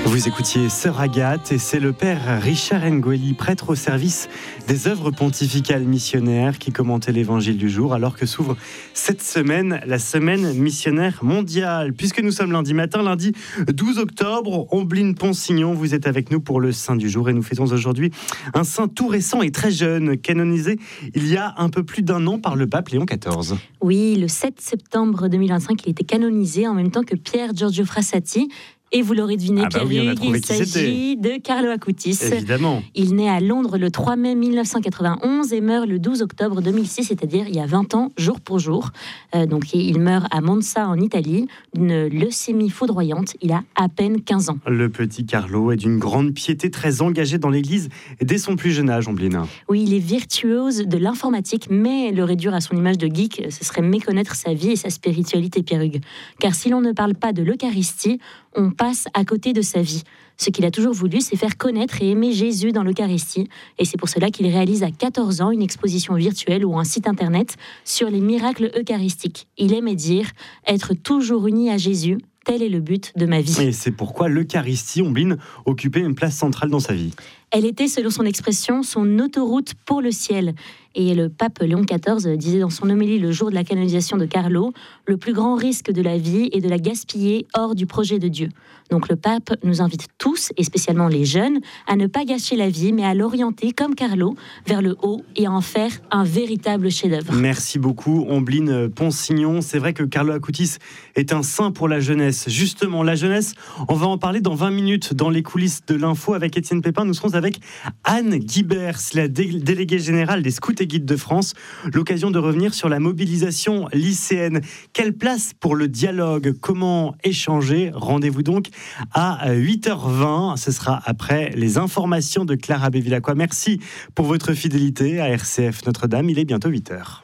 Vous écoutiez Sœur Agathe et c'est le père Richard Ngweli, prêtre au service des œuvres pontificales missionnaires, qui commentait l'évangile du jour alors que s'ouvre cette semaine, la semaine missionnaire mondiale. Puisque nous sommes lundi matin, lundi 12 octobre, Ombline Ponsignon, vous êtes avec nous pour le saint du jour et nous fêtons aujourd'hui un saint tout récent et très jeune, canonisé il y a un peu plus d'un an par le pape Léon XIV. Oui, le 7 septembre 2025, il était canonisé en même temps que Pier Giorgio Frassati. Et vous l'aurez deviné, Pierre-Hugues, il s'agit de Carlo Acutis. Évidemment. Il naît à Londres le 3 mai 1991 et meurt le 12 octobre 2006, c'est-à-dire il y a 20 ans, jour pour jour. Donc il meurt à Monza, en Italie, d'une leucémie foudroyante. Il a à peine 15 ans. Le petit Carlo est d'une grande piété, très engagé dans l'Église dès son plus jeune âge, Ombline. Oui, il est virtuose de l'informatique, mais le réduire à son image de geek, ce serait méconnaître sa vie et sa spiritualité, Pierre-Hugues. Car si l'on ne parle pas de l'Eucharistie, on passe à côté de sa vie. Ce qu'il a toujours voulu, c'est faire connaître et aimer Jésus dans l'Eucharistie. Et c'est pour cela qu'il réalise à 14 ans une exposition virtuelle ou un site internet sur les miracles eucharistiques. Il aimait dire « être toujours uni à Jésus ». Tel est le but de ma vie. Et c'est pourquoi l'Eucharistie, Ombline, occupait une place centrale dans sa vie. Elle était, selon son expression, son autoroute pour le ciel. Et le pape Léon XIV disait dans son homélie le jour de la canonisation de Carlo, le plus grand risque de la vie est de la gaspiller hors du projet de Dieu. Donc le pape nous invite tous, et spécialement les jeunes, à ne pas gâcher la vie, mais à l'orienter, comme Carlo, vers le haut et à en faire un véritable chef-d'œuvre. Merci beaucoup, Ombline Ponsignon. C'est vrai que Carlo Acutis est un saint pour la jeunesse. Justement, la jeunesse, on va en parler dans 20 minutes dans les coulisses de l'info avec Étienne Pépin. Nous serons avec Anne Guibers, la déléguée générale des Scouts et Guides de France. L'occasion de revenir sur la mobilisation lycéenne. Quelle place pour le dialogue? Comment échanger? Rendez-vous donc à 8h20. Ce sera après les informations de Clara Bévilacqua. Merci pour votre fidélité à RCF Notre-Dame. Il est bientôt 8h.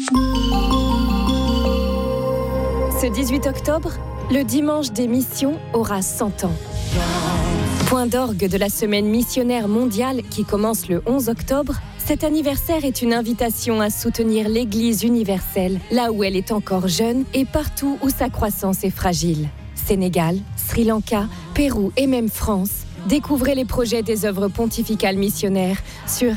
Ce 18 octobre, le dimanche des missions aura 100 ans. Point d'orgue de la semaine missionnaire mondiale qui commence le 11 octobre, cet anniversaire est une invitation à soutenir l'Église universelle, là où elle est encore jeune et partout où sa croissance est fragile. Sénégal, Sri Lanka, Pérou et même France. Découvrez les projets des œuvres pontificales missionnaires sur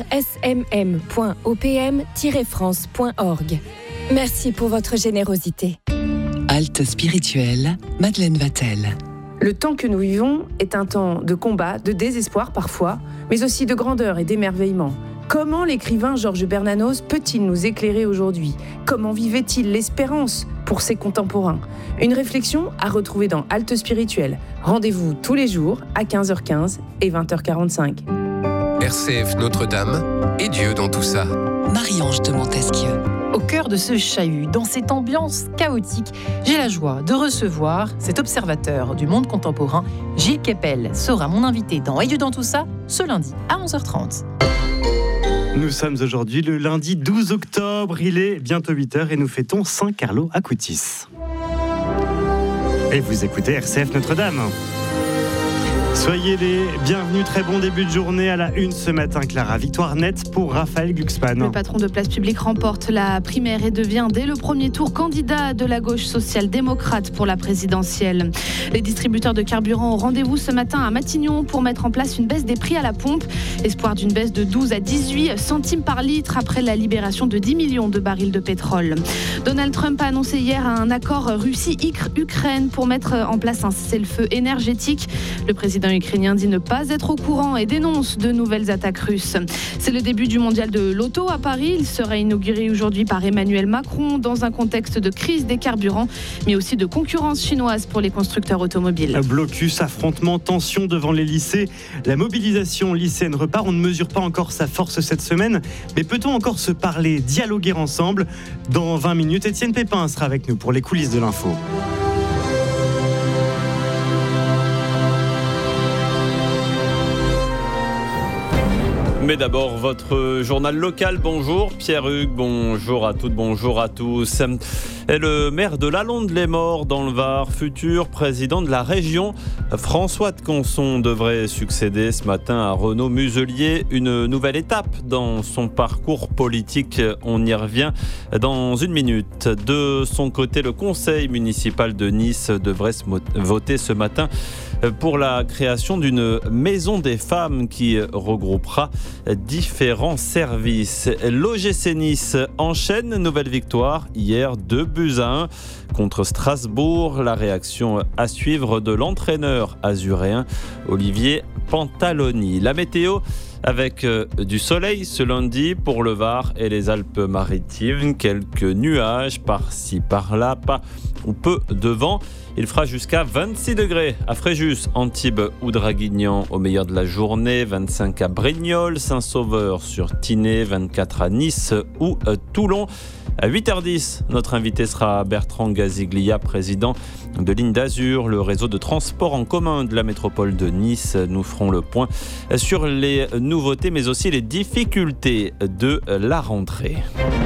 smm.opm-france.org. Merci pour votre générosité. Halte spirituelle, Madeleine Vatel. Le temps que nous vivons est un temps de combat, de désespoir parfois, mais aussi de grandeur et d'émerveillement. Comment l'écrivain Georges Bernanos peut-il nous éclairer aujourd'hui? Comment vivait-il l'espérance pour ses contemporains? Une réflexion à retrouver dans Halte spirituelle. Rendez-vous tous les jours à 15h15 et 20h45. RCF Notre-Dame et Dieu dans tout ça. Marie-Ange de Montesquieu. Au cœur de ce chahut, dans cette ambiance chaotique, j'ai la joie de recevoir cet observateur du monde contemporain, Gilles Kepel, sera mon invité dans Et Dieu dans tout ça, ce lundi à 11h30. Nous sommes aujourd'hui le lundi 12 octobre, il est bientôt 8h et nous fêtons Saint Carlo Acutis. Et vous écoutez RCF Notre-Dame. Soyez les bienvenus, très bon début de journée à la une ce matin, Clara. Victoire nette pour Raphaël Glucksmann. Le patron de Place Publique remporte la primaire et devient dès le premier tour candidat de la gauche social-démocrate pour la présidentielle. Les distributeurs de carburant ont rendez-vous ce matin à Matignon pour mettre en place une baisse des prix à la pompe. Espoir d'une baisse de 12 à 18 centimes par litre après la libération de 10 millions de barils de pétrole. Donald Trump a annoncé hier un accord Russie-Ukraine pour mettre en place un cessez-le-feu énergétique. Le président ukrainien dit ne pas être au courant et dénonce de nouvelles attaques russes. C'est le début du mondial de l'auto à Paris. Il sera inauguré aujourd'hui par Emmanuel Macron dans un contexte de crise des carburants, mais aussi de concurrence chinoise pour les constructeurs automobiles. Blocus, affrontements, tensions devant les lycées. La mobilisation lycéenne repart. On ne mesure pas encore sa force cette semaine, mais peut-on encore se parler, dialoguer ensemble? Dans 20 minutes, Étienne Pépin sera avec nous pour les coulisses de l'info. Mais d'abord, votre journal local. Bonjour Pierre-Hugues, bonjour à toutes, bonjour à tous. Et le maire de Lalonde-les-Morts dans le Var, futur président de la région, François de Conson, devrait succéder ce matin à Renaud Muselier. Une nouvelle étape dans son parcours politique. On y revient dans une minute. De son côté, le conseil municipal de Nice devrait voter ce matin pour la création d'une maison des femmes qui regroupera différents services. L'OGC Nice enchaîne, nouvelle victoire hier 2-1 contre Strasbourg. La réaction à suivre de l'entraîneur azuréen Olivier Pantaloni. La météo avec du soleil ce lundi pour le Var et les Alpes-Maritimes. Quelques nuages par-ci par-là, pas ou peu de vent. Il fera jusqu'à 26 degrés à Fréjus, Antibes ou Draguignan au meilleur de la journée, 25 à Brignoles, Saint-Sauveur sur Tinée, 24 à Nice ou Toulon. À 8h10, notre invité sera Bertrand Gaziglia, président de Ligne d'Azur, le réseau de transport en commun de la métropole de Nice. Nous ferons le point sur les nouveautés mais aussi les difficultés de la rentrée.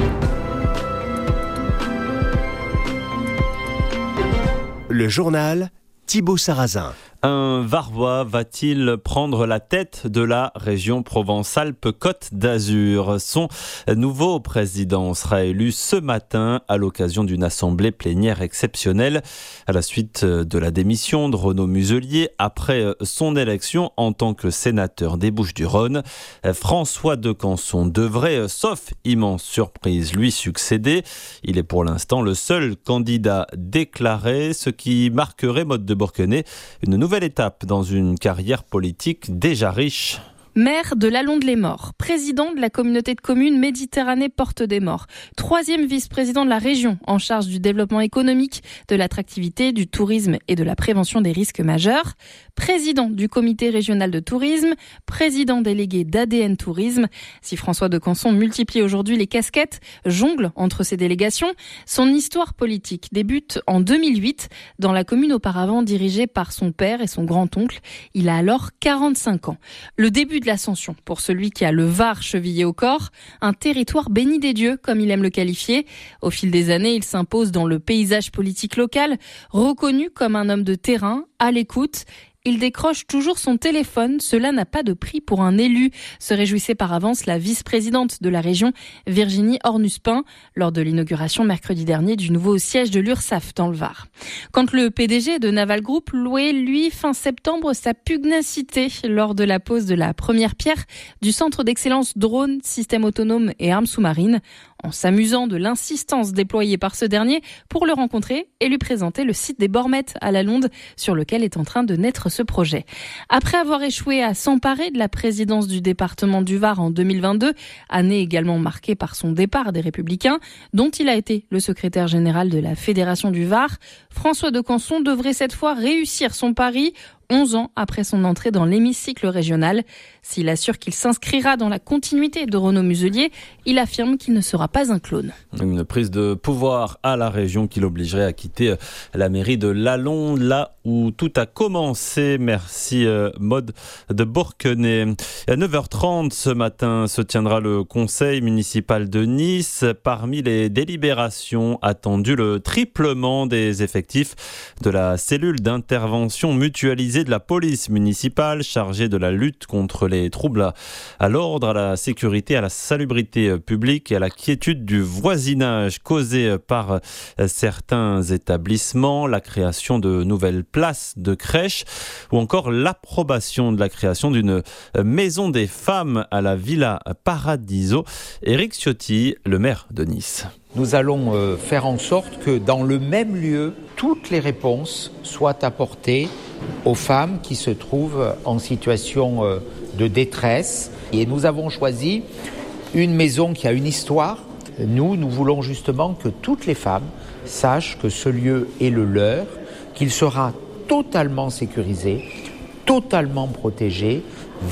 Le journal Thibaut Sarrazin. Un Varois va-t-il prendre la tête de la région Provence-Alpes-Côte d'Azur ? Son nouveau président sera élu ce matin à l'occasion d'une assemblée plénière exceptionnelle à la suite de la démission de Renaud Muselier après son élection en tant que sénateur des Bouches-du-Rhône. François de Canson devrait, sauf immense surprise, lui succéder. Il est pour l'instant le seul candidat déclaré, ce qui marquerait Maud de Bourquenay une nouvelle étape dans une carrière politique déjà riche. Maire de Lalonde-les-Morts, président de la communauté de communes Méditerranée Porte des Morts, 3e vice-président de la région en charge du développement économique, de l'attractivité, du tourisme et de la prévention des risques majeurs, président du comité régional de tourisme, président délégué d'ADN Tourisme. Si François de Canson multiplie aujourd'hui les casquettes, jongle entre ses délégations, son histoire politique débute en 2008 dans la commune auparavant dirigée par son père et son grand-oncle. Il a alors 45 ans. Le début de l'ascension pour celui qui a le Var chevillé au corps, un territoire béni des dieux, comme il aime le qualifier. Au fil des années, il s'impose dans le paysage politique local, reconnu comme un homme de terrain, à l'écoute. Il décroche toujours son téléphone, cela n'a pas de prix pour un élu, se réjouissait par avance la vice-présidente de la région, Virginie Ornuspin, lors de l'inauguration mercredi dernier du nouveau siège de l'URSSAF dans le Var. Quand le PDG de Naval Group louait, lui, fin septembre, sa pugnacité lors de la pose de la première pierre du centre d'excellence drone, système autonome et armes sous-marines, en s'amusant de l'insistance déployée par ce dernier pour le rencontrer et lui présenter le site des Bormettes à Lalonde sur lequel est en train de naître ce projet. Après avoir échoué à s'emparer de la présidence du département du Var en 2022, année également marquée par son départ des Républicains, dont il a été le secrétaire général de la Fédération du Var, François de Canson devrait cette fois réussir son pari 11 ans après son entrée dans l'hémicycle régional. S'il assure qu'il s'inscrira dans la continuité de Renaud Muselier, il affirme qu'il ne sera pas un clone. Une prise de pouvoir à la région qui l'obligerait à quitter la mairie de Lalonde, là où tout a commencé. Merci Maud de Bourquenay. À 9h30 ce matin se tiendra le conseil municipal de Nice. Parmi les délibérations attendues, le triplement des effectifs de la cellule d'intervention mutualisée de la police municipale chargée de la lutte contre les troubles à l'ordre, à la sécurité, à la salubrité publique et à la quiétude du voisinage causée par certains établissements, la création de nouvelles places de crèche ou encore l'approbation de la création d'une maison des femmes à la Villa Paradiso. Éric Ciotti, le maire de Nice. Nous allons faire en sorte que dans le même lieu, toutes les réponses soient apportées aux femmes qui se trouvent en situation de détresse. Et nous avons choisi une maison qui a une histoire. Nous voulons justement que toutes les femmes sachent que ce lieu est le leur, qu'il sera totalement sécurisé, totalement protégé,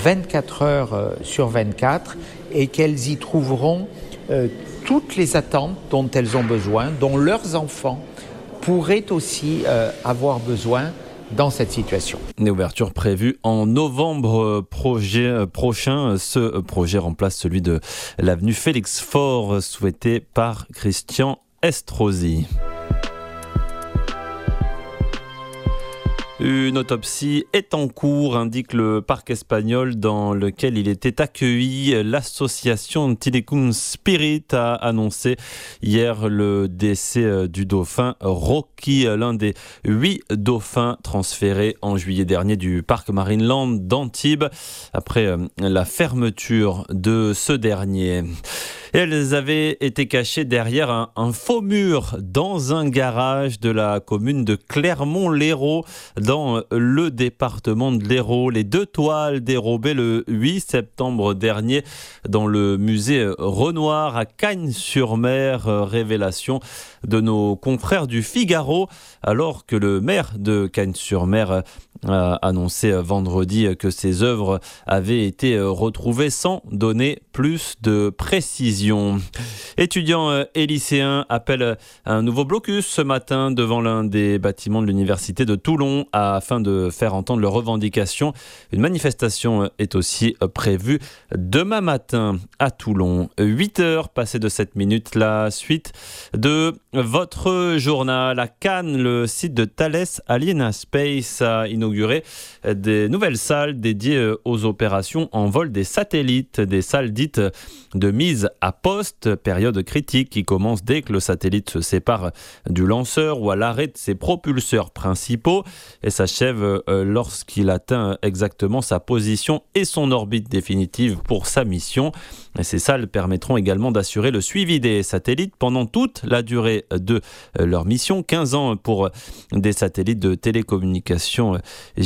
24 heures sur 24, et qu'elles y trouveront toutes les attentes dont elles ont besoin, dont leurs enfants pourraient aussi avoir besoin dans cette situation. Une ouverture prévue en novembre prochain. Ce projet remplace celui de l'avenue Félix Faure, souhaité par Christian Estrosi. Une autopsie est en cours, indique le parc espagnol dans lequel il était accueilli. L'association Tilicum Spirit a annoncé hier le décès du dauphin Rocky, l'un des 8 dauphins transférés en juillet dernier du parc Marineland d'Antibes après la fermeture de ce dernier. Et elles avaient été cachées derrière un faux mur dans un garage de la commune de Clermont-Lérault, dans le département de l'Hérault. Les 2 toiles dérobées le 8 septembre dernier dans le musée Renoir à Cagnes-sur-Mer. Révélation de nos confrères du Figaro, alors que le maire de Cagnes-sur-Mer a annoncé vendredi que ces œuvres avaient été retrouvées sans donner plus de précision. Étudiants et lycéens appellent un nouveau blocus ce matin devant l'un des bâtiments de l'université de Toulon afin de faire entendre leurs revendications. Une manifestation est aussi prévue demain matin à Toulon. 8h passées de 7 minutes, la suite de votre journal. À Cannes, le site de Thales Alenia Space a inauguré des nouvelles salles dédiées aux opérations en vol des satellites, des salles dites de mise à poste, période critique qui commence dès que le satellite se sépare du lanceur ou à l'arrêt de ses propulseurs principaux et s'achève lorsqu'il atteint exactement sa position et son orbite définitive pour sa mission. Et ces salles permettront également d'assurer le suivi des satellites pendant toute la durée de leur mission. 15 ans pour des satellites de télécommunications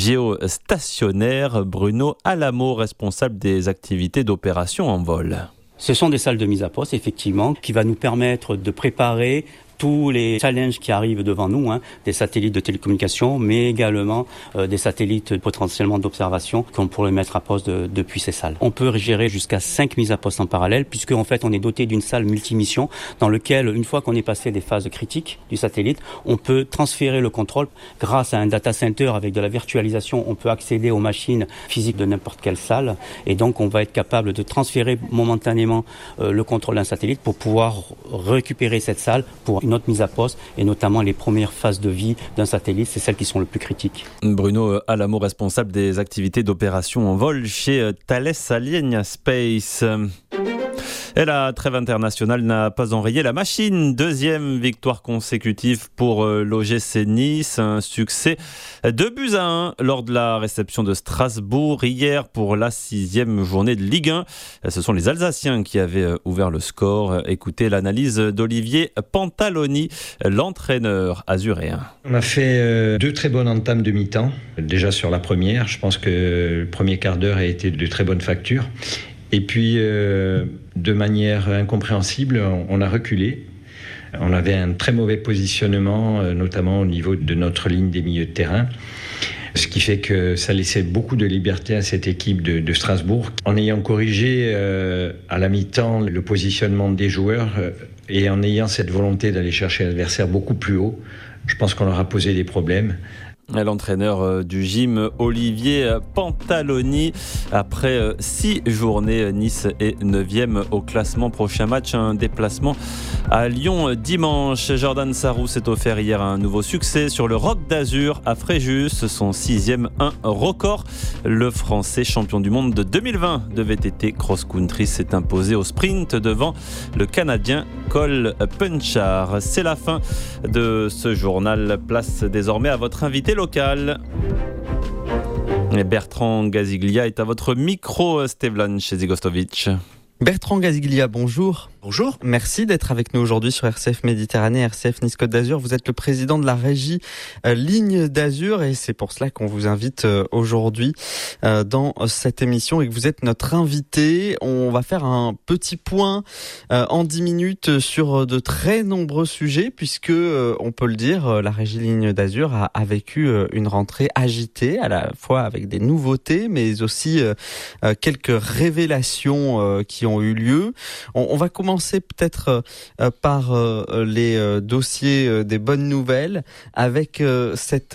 géostationnaires. Bruno Alamo, responsable des activités d'opération en vol. Ce sont des salles de mise à poste, effectivement, qui va nous permettre de préparer tous les challenges qui arrivent devant nous, des satellites de télécommunication, mais également des satellites potentiellement d'observation qu'on pourrait mettre à poste depuis ces salles. On peut gérer jusqu'à 5 mises à poste en parallèle, puisque en fait on est doté d'une salle multimission dans laquelle, une fois qu'on est passé des phases critiques du satellite, on peut transférer le contrôle. Grâce à un data center avec de la virtualisation, on peut accéder aux machines physiques de n'importe quelle salle, et donc on va être capable de transférer momentanément le contrôle d'un satellite pour pouvoir récupérer cette salle pour une autre mise à poste, et notamment les premières phases de vie d'un satellite, c'est celles qui sont les plus critiques. Bruno Alamo, responsable des activités d'opération en vol chez Thales Alenia Space. Et la trêve internationale n'a pas enrayé la machine. 2e victoire consécutive pour l'OGC Nice. Un succès 2-1 lors de la réception de Strasbourg hier pour la 6e journée de Ligue 1. Ce sont les Alsaciens qui avaient ouvert le score. Écoutez l'analyse d'Olivier Pantaloni, l'entraîneur azuréen. On a fait 2 très bonnes entames de mi-temps. Déjà sur la première, je pense que le premier quart d'heure a été de très bonne facture. Et puis, de manière incompréhensible, on a reculé. On avait un très mauvais positionnement, notamment au niveau de notre ligne des milieux de terrain. Ce qui fait que ça laissait beaucoup de liberté à cette équipe de Strasbourg. En ayant corrigé à la mi-temps le positionnement des joueurs et en ayant cette volonté d'aller chercher l'adversaire beaucoup plus haut, je pense qu'on leur a posé des problèmes. L'entraîneur du gym, Olivier Pantaloni. Après 6 journées, Nice est 9e au classement. Prochain match, un déplacement à Lyon dimanche. Jordan Sarrou s'est offert hier un nouveau succès sur le Roc d'Azur à Fréjus, son 6e, un record. Le Français champion du monde de 2020 de VTT cross-country s'est imposé au sprint devant le Canadien Cole Punchard. C'est la fin de ce journal. Place désormais à votre invité local. Et Bertrand Gaziglia est à votre micro, Stevlan Chezigostovic. Bertrand Gaziglia, bonjour. Bonjour. Merci d'être avec nous aujourd'hui sur RCF Méditerranée, RCF Nice Côte d'Azur. Vous êtes le président de la régie Ligne d'Azur et c'est pour cela qu'on vous invite aujourd'hui dans cette émission et que vous êtes notre invité. On va faire un petit point en 10 minutes sur de très nombreux sujets puisque, on peut le dire, la régie Ligne d'Azur a vécu une rentrée agitée, à la fois avec des nouveautés mais aussi quelques révélations qui ont eu lieu. On va commencer peut-être par les dossiers des bonnes nouvelles avec cette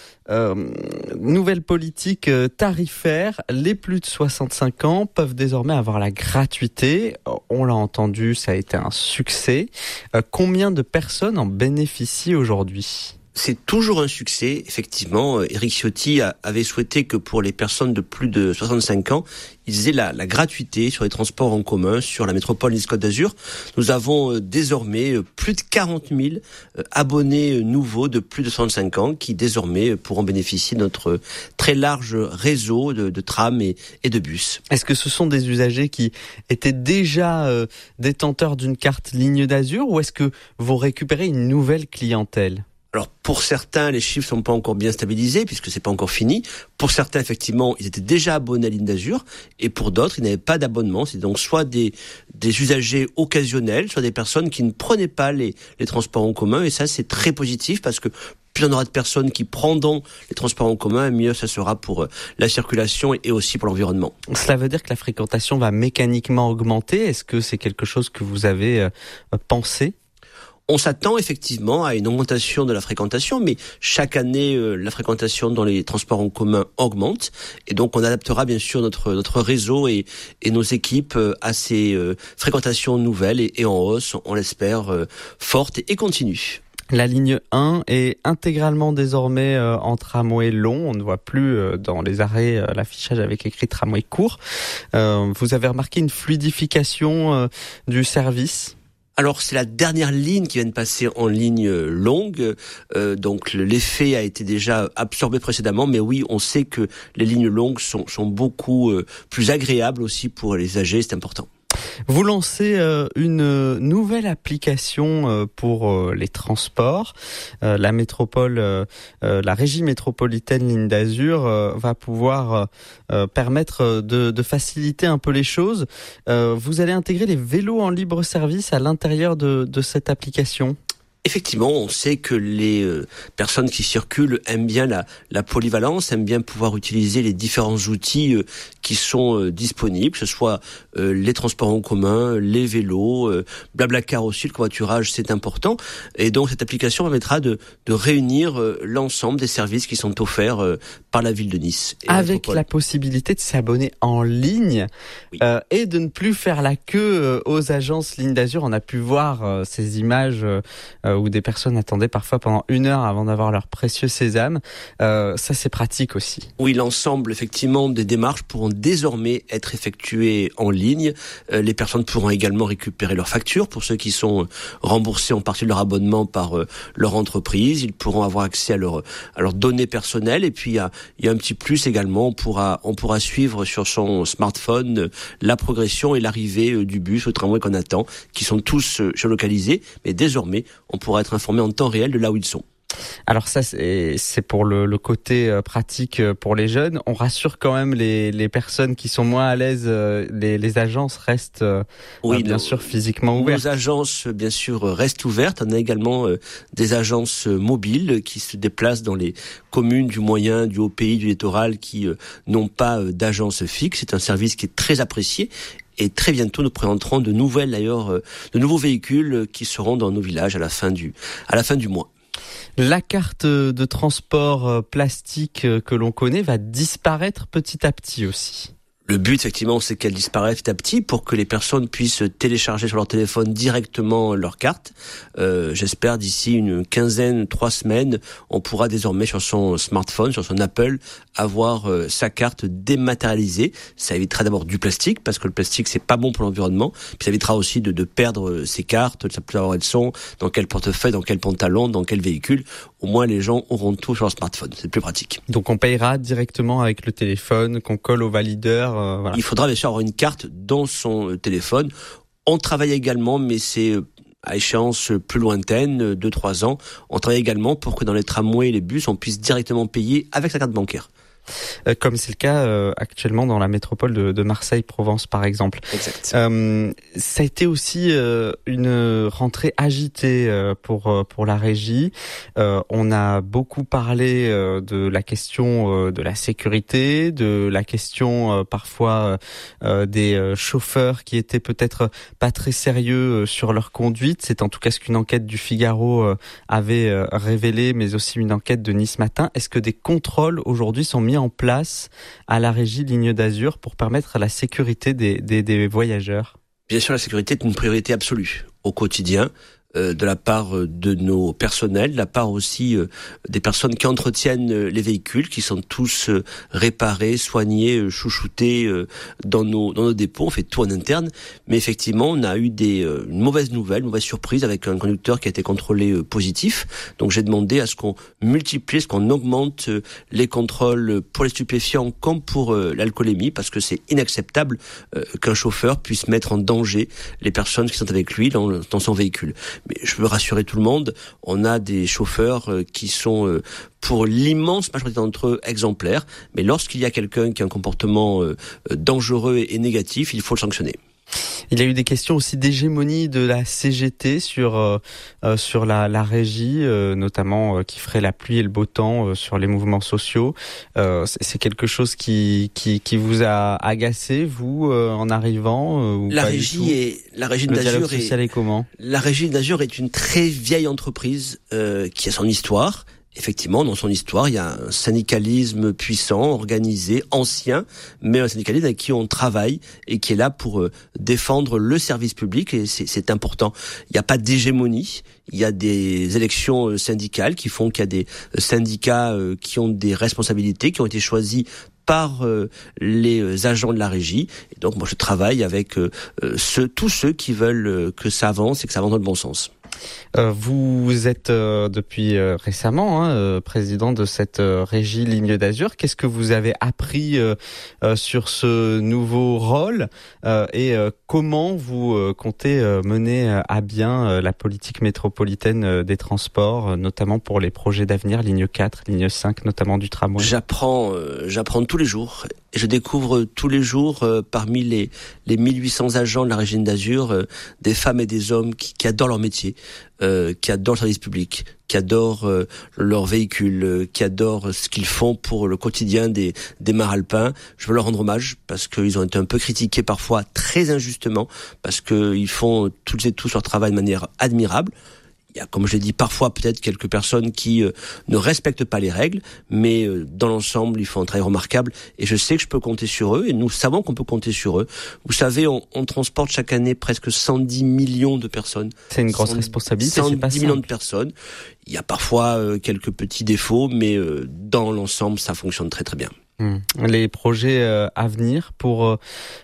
nouvelle politique tarifaire. Les plus de 65 ans peuvent désormais avoir la gratuité. On l'a entendu, ça a été un succès. Combien de personnes en bénéficient aujourd'hui ? C'est toujours un succès, effectivement. Éric Ciotti avait souhaité que pour les personnes de plus de 65 ans, ils aient la gratuité sur les transports en commun sur la métropole Nice-Côte d'Azur. Nous avons désormais plus de 40 000 abonnés nouveaux de plus de 65 ans qui désormais pourront bénéficier de notre très large réseau de trams et de bus. Est-ce que ce sont des usagers qui étaient déjà détenteurs d'une carte Ligne d'Azur ou est-ce que vous récupérez une nouvelle clientèle ? Alors pour certains, les chiffres sont pas encore bien stabilisés puisque c'est pas encore fini. Pour certains, effectivement, ils étaient déjà abonnés à Ligne d'Azur et pour d'autres, ils n'avaient pas d'abonnement. C'est donc soit des usagers occasionnels, soit des personnes qui ne prenaient pas les transports en commun et ça c'est très positif parce que plus on aura de personnes qui prendront les transports en commun, mieux ça sera pour la circulation et aussi pour l'environnement. Cela veut dire que la fréquentation va mécaniquement augmenter. Est-ce que c'est quelque chose que vous avez pensé ? On s'attend effectivement à une augmentation de la fréquentation, mais chaque année, la fréquentation dans les transports en commun augmente. Et donc, on adaptera bien sûr notre réseau et nos équipes à ces fréquentations nouvelles et en hausse, on l'espère, forte et continue. La ligne 1 est intégralement désormais en tramway long. On ne voit plus dans les arrêts l'affichage avec écrit tramway court. Vous avez remarqué une fluidification du service ? Alors c'est la dernière ligne qui vient de passer en ligne longue, donc l'effet a été déjà absorbé précédemment, mais oui, on sait que les lignes longues sont beaucoup plus agréables aussi pour les usagers, c'est important. Vous lancez une nouvelle application pour les transports. La métropole, la régie métropolitaine Ligne d'Azur va pouvoir permettre de faciliter un peu les choses. Vous allez intégrer les vélos en libre service à l'intérieur de cette application. Effectivement, on sait que les personnes qui circulent aiment bien la polyvalence, aiment bien pouvoir utiliser les différents outils qui sont disponibles, que ce soit les transports en commun, les vélos, Blablacar aussi, le covoiturage, c'est important. Et donc cette application permettra de réunir l'ensemble des services qui sont offerts par la ville de Nice. Avec la possibilité de s'abonner en ligne et de ne plus faire la queue aux agences Ligne d'Azur. On a pu voir ces images où des personnes attendaient parfois pendant 1 heure avant d'avoir leur précieux sésame. Ça, c'est pratique aussi. Oui, l'ensemble, effectivement, des démarches pourront désormais être effectuées en ligne. Les personnes pourront également récupérer leurs factures pour ceux qui sont remboursés en partie de leur abonnement par leur entreprise. Ils pourront avoir accès à leurs données personnelles. Et puis, il y a un petit plus également. On pourra suivre sur son smartphone la progression et l'arrivée du bus, au tramway qu'on attend, qui sont tous géolocalisés. Mais désormais, on pourra être informé en temps réel de là où ils sont. Alors ça, c'est pour le côté pratique pour les jeunes. On rassure quand même les personnes qui sont moins à l'aise. Les agences restent bien sûr physiquement ouvertes. Nos agences, bien sûr, restent ouvertes. On a également des agences mobiles qui se déplacent dans les communes du moyen, du haut pays, du littoral qui n'ont pas d'agence fixe. C'est un service qui est très apprécié. Et très bientôt, nous présenterons de nouveaux véhicules qui seront dans nos villages à la fin du mois. La carte de transport plastique que l'on connaît va disparaître petit à petit aussi. Le but, effectivement, c'est qu'elle disparaisse petit à petit pour que les personnes puissent télécharger sur leur téléphone directement leur carte. J'espère d'ici une quinzaine, 3 semaines, on pourra désormais sur son smartphone, sur son Apple, avoir sa carte dématérialisée. Ça évitera d'abord du plastique, parce que le plastique, c'est pas bon pour l'environnement. Puis ça évitera aussi de perdre ses cartes, de savoir où elles sont, dans quel portefeuille, dans quel pantalon, dans quel véhicule. Au moins, les gens auront tout sur leur smartphone. C'est plus pratique. Donc on payera directement avec le téléphone, qu'on colle au valideur. Voilà. Il faudra bien sûr avoir une carte dans son téléphone. On travaille également, mais c'est à échéance plus lointaine, 2-3 ans. On travaille également pour que dans les tramways et les bus, on puisse directement payer avec sa carte bancaire. Comme c'est le cas actuellement dans la métropole de Marseille-Provence par exemple. Exact. Ça a été aussi une rentrée agitée pour la régie. On a beaucoup parlé de la question de la sécurité, de la question parfois des chauffeurs qui étaient peut-être pas très sérieux sur leur conduite. C'est en tout cas ce qu'une enquête du Figaro avait révélé, mais aussi une enquête de Nice Matin. Est-ce que des contrôles aujourd'hui sont mis en place à la régie Ligne d'Azur pour permettre la sécurité des voyageurs? Bien sûr, la sécurité est une priorité absolue au quotidien. de la part de nos personnels, de la part aussi des personnes qui entretiennent les véhicules, qui sont tous réparés, soignés, chouchoutés dans nos dépôts. On fait tout en interne, mais effectivement, on a eu une mauvaise surprise avec un conducteur qui a été contrôlé positif. Donc j'ai demandé à ce qu'on multiplie, à ce qu'on augmente les contrôles pour les stupéfiants comme pour l'alcoolémie, parce que c'est inacceptable qu'un chauffeur puisse mettre en danger les personnes qui sont avec lui dans son véhicule. Mais je veux rassurer tout le monde, on a des chauffeurs qui sont pour l'immense majorité d'entre eux exemplaires, mais lorsqu'il y a quelqu'un qui a un comportement dangereux et négatif, il faut le sanctionner. Il y a eu des questions aussi d'hégémonie de la CGT sur la régie, notamment qui ferait la pluie et le beau temps sur les mouvements sociaux. C'est quelque chose qui vous a agacé, vous, en arrivant La régie d'Azur est comment ? La régie d'Azur est une très vieille entreprise qui a son histoire. Effectivement, dans son histoire, il y a un syndicalisme puissant, organisé, ancien, mais un syndicalisme avec qui on travaille et qui est là pour défendre le service public, et c'est important. Il n'y a pas d'hégémonie, il y a des élections syndicales qui font qu'il y a des syndicats qui ont des responsabilités, qui ont été choisis par les agents de la régie. Et donc moi je travaille avec tous ceux qui veulent que ça avance et que ça avance dans le bon sens. Vous êtes depuis récemment président de cette régie Ligne d'Azur. Qu'est-ce que vous avez appris sur ce nouveau rôle et comment vous comptez mener à bien la politique métropolitaine des transports, notamment pour les projets d'avenir, ligne 4, ligne 5, notamment du tramway? J'apprends tous les jours. Et je découvre tous les jours parmi les 1800 agents de la régie d'Azur des femmes et des hommes qui adorent leur métier, qui adorent le service public, qui adorent leur véhicule, qui adorent ce qu'ils font pour le quotidien des mares alpins. Je veux leur rendre hommage parce qu'ils ont été un peu critiqués parfois très injustement, parce qu'ils font toutes et tous leur travail de manière admirable. Il y a, comme je l'ai dit, parfois peut-être quelques personnes qui ne respectent pas les règles, mais dans l'ensemble, ils font un travail remarquable et je sais que je peux compter sur eux et nous savons qu'on peut compter sur eux. Vous savez, on transporte chaque année presque 110 millions de personnes. C'est une grosse responsabilité, c'est pas 110 millions de personnes. Il y a parfois quelques petits défauts, mais dans l'ensemble, ça fonctionne très très bien. Les projets à venir pour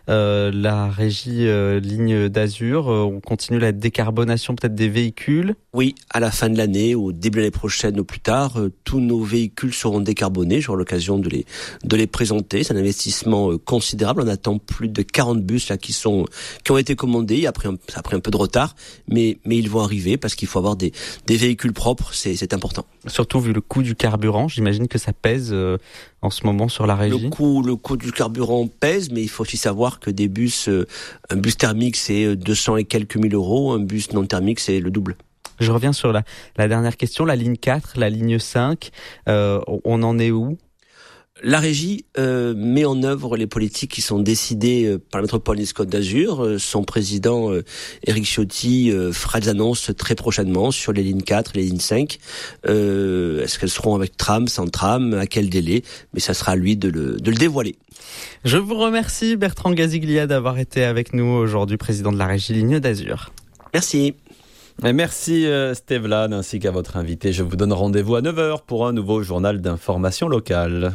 la régie Ligne d'Azur, on continue la décarbonation peut-être des véhicules? Oui, à la fin de l'année ou début de l'année prochaine ou plus tard, tous nos véhicules seront décarbonés. J'aurai l'occasion de les présenter. C'est un investissement considérable. On attend plus de 40 bus là qui ont été commandés. Ça a pris un peu de retard, mais ils vont arriver parce qu'il faut avoir des véhicules propres. C'est important. Surtout vu le coût du carburant, j'imagine que ça pèse en ce moment sur la régie. Le coût du carburant pèse, mais il faut aussi savoir que un bus thermique c'est 200 et quelques mille euros, un bus non thermique c'est le double. Je reviens sur la dernière question, la ligne 4, la ligne 5, on en est où ? La régie met en œuvre les politiques qui sont décidées par la métropole Nice-Côte d'Azur. Son président, Éric Ciotti, fera des annonces très prochainement sur les lignes 4 et les lignes 5. Est-ce qu'elles seront avec tram, sans tram, à quel délai ? Mais ça sera à lui de le dévoiler. Je vous remercie Bertrand Gaziglia d'avoir été avec nous aujourd'hui, président de la régie Ligne d'Azur. Merci. Et merci Stevlan ainsi qu'à votre invité. Je vous donne rendez-vous à 9h pour un nouveau journal d'information locale.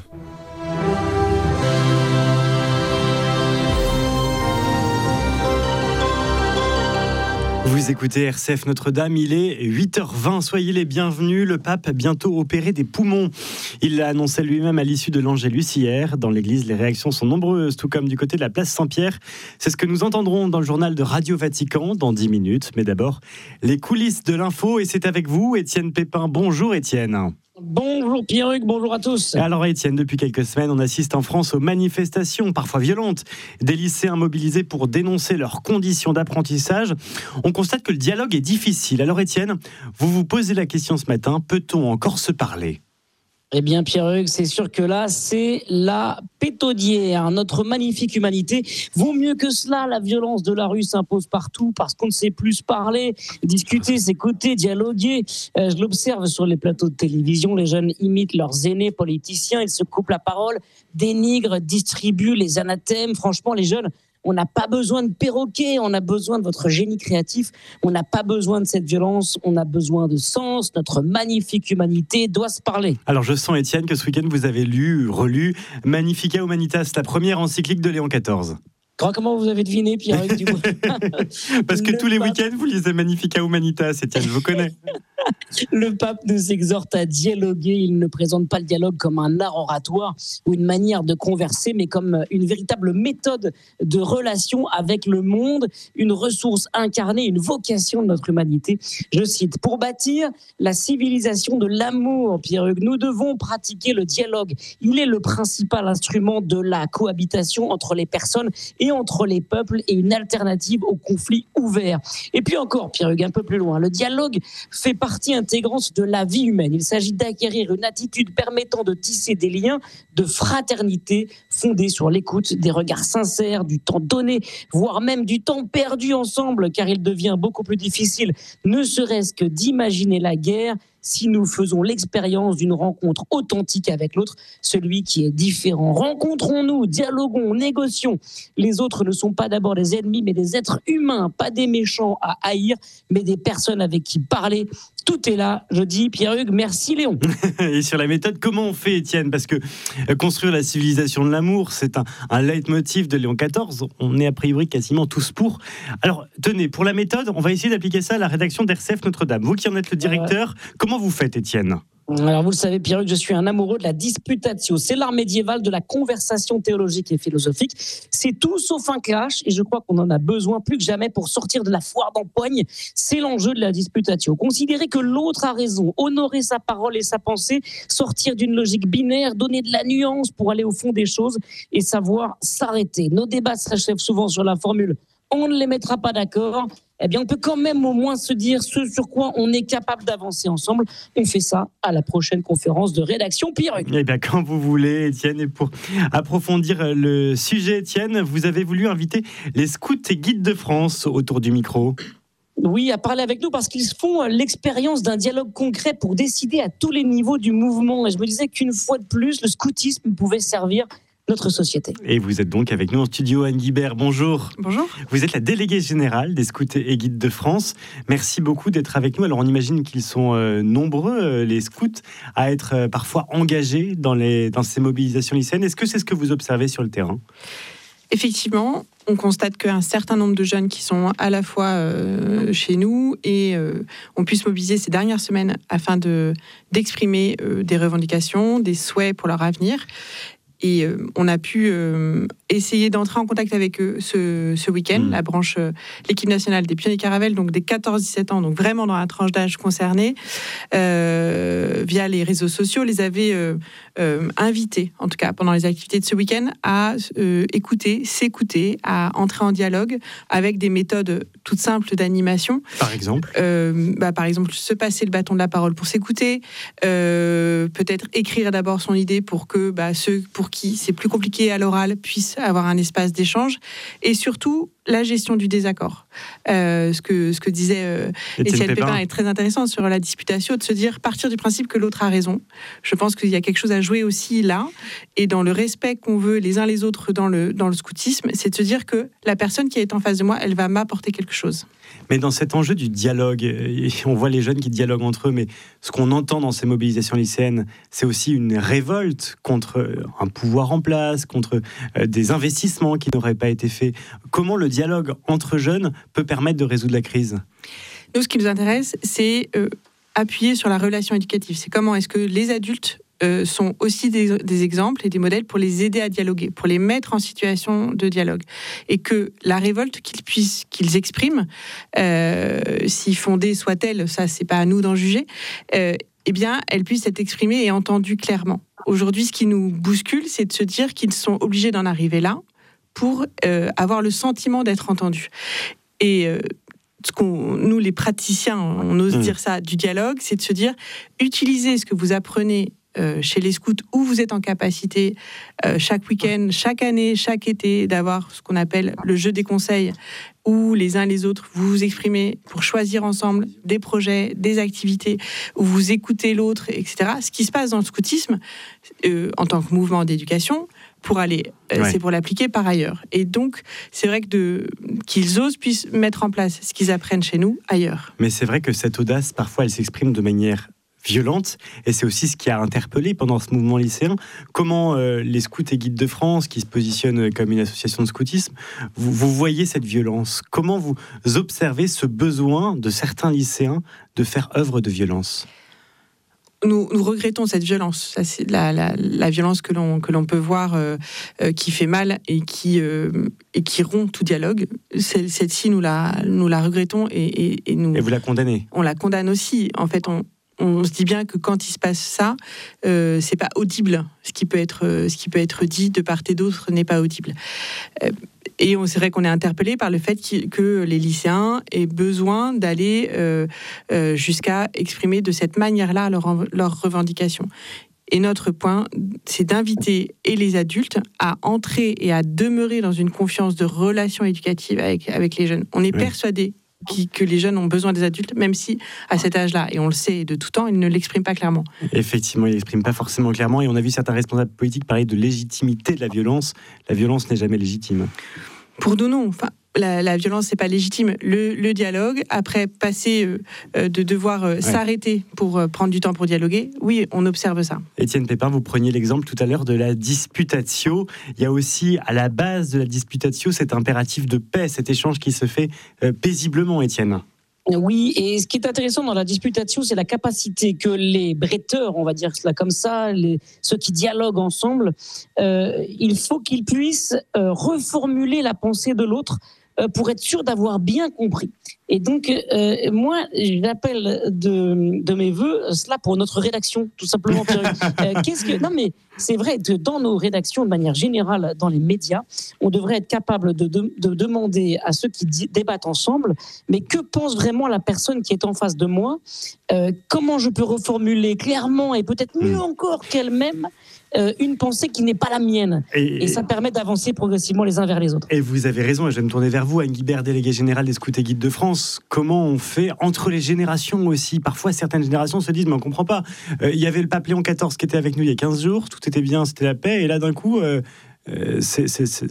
Vous écoutez RCF Notre-Dame, il est 8h20, soyez les bienvenus. Le pape a bientôt opéré des poumons. Il l'a annoncé lui-même à l'issue de l'Angélus hier. Dans l'église, les réactions sont nombreuses, tout comme du côté de la place Saint-Pierre. C'est ce que nous entendrons dans le journal de Radio Vatican dans 10 minutes. Mais d'abord, les coulisses de l'info, et c'est avec vous, Étienne Pépin. Bonjour Étienne. Bonjour Pierruc, bonjour à tous. Alors Étienne, depuis quelques semaines, on assiste en France aux manifestations, parfois violentes, des lycéens mobilisés pour dénoncer leurs conditions d'apprentissage. On constate que le dialogue est difficile. Alors Étienne, vous vous posez la question ce matin, peut-on encore se parler ? Eh bien Pierruc, c'est sûr que là, c'est la pétaudière. Notre magnifique humanité vaut mieux que cela. La violence de la rue s'impose partout parce qu'on ne sait plus parler, discuter, s'écouter, dialoguer. Je l'observe sur les plateaux de télévision. Les jeunes imitent leurs aînés politiciens. Ils se coupent la parole, dénigrent, distribuent les anathèmes. Franchement, les jeunes On n'a pas besoin de perroquets, on a besoin de votre génie créatif. On n'a pas besoin de cette violence, on a besoin de sens. Notre magnifique humanité doit se parler. Alors je sens, Étienne, que ce week-end vous avez relu Magnifica Humanitas, la première encyclique de Léon XIV. Comment vous avez deviné, Pierre-Hugues Dubois? Parce que tous les week-ends, vous lisez Magnifica Humanitas, Étienne, je vous connais. Le pape nous exhorte à dialoguer. Il ne présente pas le dialogue comme un art oratoire ou une manière de converser, mais comme une véritable méthode de relation avec le monde, une ressource incarnée, une vocation de notre humanité. Je cite, « Pour bâtir la civilisation de l'amour, Pierre-Hugues, nous devons pratiquer le dialogue. Il est le principal instrument de la cohabitation entre les personnes et entre les peuples et une alternative au conflit ouvert. » Et puis encore, Pierre-Hugues, un peu plus loin, le dialogue fait partie intégrante de la vie humaine. Il s'agit d'acquérir une attitude permettant de tisser des liens de fraternité fondés sur l'écoute, des regards sincères, du temps donné, voire même du temps perdu ensemble, car il devient beaucoup plus difficile, ne serait-ce que d'imaginer la guerre si nous faisons l'expérience d'une rencontre authentique avec l'autre, celui qui est différent. Rencontrons-nous, dialoguons, négocions. Les autres ne sont pas d'abord des ennemis, mais des êtres humains, pas des méchants à haïr, mais des personnes avec qui parler. Tout est là, je dis, Pierre-Hugues, merci Léon. Et sur la méthode, comment on fait, Étienne? Parce que construire la civilisation de l'amour, c'est un leitmotiv de Léon XIV. On est a priori quasiment tous pour. Alors, tenez, pour la méthode, on va essayer d'appliquer ça à la rédaction d'RCF Notre-Dame. Vous qui en êtes le directeur, comment vous faites, Étienne? Alors vous le savez, Pierre-Hugues, je suis un amoureux de la disputatio. C'est l'art médiéval de la conversation théologique et philosophique. C'est tout sauf un clash et je crois qu'on en a besoin plus que jamais pour sortir de la foire d'empoigne. C'est l'enjeu de la disputatio. Considérer que l'autre a raison, honorer sa parole et sa pensée, sortir d'une logique binaire, donner de la nuance pour aller au fond des choses et savoir s'arrêter. Nos débats s'achèvent souvent sur la formule « on ne les mettra pas d'accord ». Eh bien, on peut quand même au moins se dire ce sur quoi on est capable d'avancer ensemble. On fait ça à la prochaine conférence de rédaction, Pierre-Hugues. Eh bien, quand vous voulez, Étienne. Et pour approfondir le sujet, Étienne, vous avez voulu inviter les scouts et guides de France autour du micro. Oui, à parler avec nous parce qu'ils font l'expérience d'un dialogue concret pour décider à tous les niveaux du mouvement. Et je me disais qu'une fois de plus, le scoutisme pouvait servir notre société. Et vous êtes donc avec nous en studio, Anne Guibert. Bonjour. Bonjour. Vous êtes la déléguée générale des scouts et guides de France. Merci beaucoup d'être avec nous. Alors on imagine qu'ils sont nombreux, les scouts, à être parfois engagés dans ces mobilisations lycéennes. Est-ce que c'est ce que vous observez sur le terrain ? Effectivement, on constate qu'un certain nombre de jeunes qui sont à la fois chez nous et on puisse mobiliser ces dernières semaines afin d'exprimer des revendications, des souhaits pour leur avenir. Et on a pu essayer d'entrer en contact avec eux ce week-end, la branche, l'équipe nationale des pionniers Caravelle, donc des 14-17 ans, donc vraiment dans la tranche d'âge concernée, via les réseaux sociaux, les avait invités, en tout cas pendant les activités de ce week-end, à s'écouter, à entrer en dialogue avec des méthodes toutes simples d'animation. Par exemple par exemple, se passer le bâton de la parole pour s'écouter, peut-être écrire d'abord son idée pour que ceux pour qui c'est plus compliqué à l'oral puissent avoir un espace d'échange, et surtout la gestion du désaccord. Ce que disait Étienne Pépin est très intéressant sur la disputatio, de se dire, partir du principe que l'autre a raison. Je pense qu'il y a quelque chose à jouer aussi là, et dans le respect qu'on veut les uns les autres dans le scoutisme, c'est de se dire que la personne qui est en face de moi, elle va m'apporter quelque chose. Mais dans cet enjeu du dialogue, on voit les jeunes qui dialoguent entre eux, mais ce qu'on entend dans ces mobilisations lycéennes, c'est aussi une révolte contre un pouvoir en place, contre des investissements qui n'auraient pas été faits. Comment le dialogue entre jeunes peut permettre de résoudre la crise ? Nous, ce qui nous intéresse, c'est appuyer sur la relation éducative. C'est comment est-ce que les adultes sont aussi des exemples et des modèles pour les aider à dialoguer, pour les mettre en situation de dialogue. Et que la révolte qu'ils expriment, si fondée soit-elle, ça c'est pas à nous d'en juger, eh bien, elle puisse être exprimée et entendue clairement. Aujourd'hui, ce qui nous bouscule, c'est de se dire qu'ils sont obligés d'en arriver là pour avoir le sentiment d'être entendus. Et nous, les praticiens, on ose dire ça, du dialogue, c'est de se dire, utilisez ce que vous apprenez chez les scouts où vous êtes en capacité chaque week-end, chaque année, chaque été d'avoir ce qu'on appelle le jeu des conseils où les uns les autres vous vous exprimez pour choisir ensemble des projets, des activités, où vous écoutez l'autre, etc. Ce qui se passe dans le scoutisme en tant que mouvement d'éducation, c'est pour l'appliquer par ailleurs. Et donc, c'est vrai qu'ils osent puissent mettre en place ce qu'ils apprennent chez nous ailleurs. Mais c'est vrai que cette audace, parfois, elle s'exprime de manière violente, et c'est aussi ce qui a interpellé pendant ce mouvement lycéen. Comment les scouts et guides de France, qui se positionnent comme une association de scoutisme, vous voyez cette violence? Comment vous observez ce besoin de certains lycéens de faire œuvre de violence? Nous regrettons cette violence. Ça, c'est la violence que l'on peut voir qui fait mal et qui rompt tout dialogue. Celle-ci, nous la regrettons et vous la condamnez? On la condamne aussi. En fait, on se dit bien que quand il se passe ça, c'est pas audible. Ce qui peut être dit de part et d'autre n'est pas audible. Et c'est vrai qu'on est interpellé par le fait que les lycéens aient besoin d'aller jusqu'à exprimer de cette manière-là leurs revendications. Et notre point, c'est d'inviter les adultes à entrer et à demeurer dans une confiance de relation éducative avec les jeunes. On est persuadé que les jeunes ont besoin des adultes, même si à cet âge-là, et on le sait de tout temps, ils ne l'expriment pas clairement. Effectivement, ils ne l'expriment pas forcément clairement, et on a vu certains responsables politiques parler de légitimité de la violence. La violence n'est jamais légitime. Pour nous, non. Enfin, la violence, c'est pas légitime. Le dialogue, après passer de devoir s'arrêter pour prendre du temps pour dialoguer, oui, on observe ça. Étienne Pépin, vous preniez l'exemple tout à l'heure de la disputatio. Il y a aussi à la base de la disputatio cet impératif de paix, cet échange qui se fait paisiblement, Étienne. Oui, et ce qui est intéressant dans la disputatio, c'est la capacité que les bretteurs, on va dire cela comme ça, ceux qui dialoguent ensemble, il faut qu'ils puissent reformuler la pensée de l'autre pour être sûr d'avoir bien compris. Et donc, moi, j'appelle de mes voeux cela pour notre rédaction, tout simplement. Non, mais c'est vrai que dans nos rédactions, de manière générale, dans les médias, on devrait être capable de demander à ceux qui débattent ensemble, mais que pense vraiment la personne qui est en face de moi? Comment je peux reformuler clairement et peut-être mieux encore qu'elle-même une pensée qui n'est pas la mienne. Et ça permet d'avancer progressivement les uns vers les autres. Et vous avez raison, et je vais me tourner vers vous, Anne Guibert, déléguée générale des Scouts et Guides de France. Comment on fait entre les générations aussi? Parfois, certaines générations se disent, mais on ne comprend pas. Il y avait le pape Léon XIV qui était avec nous il y a 15 jours, tout était bien, c'était la paix, et là d'un coup... c'est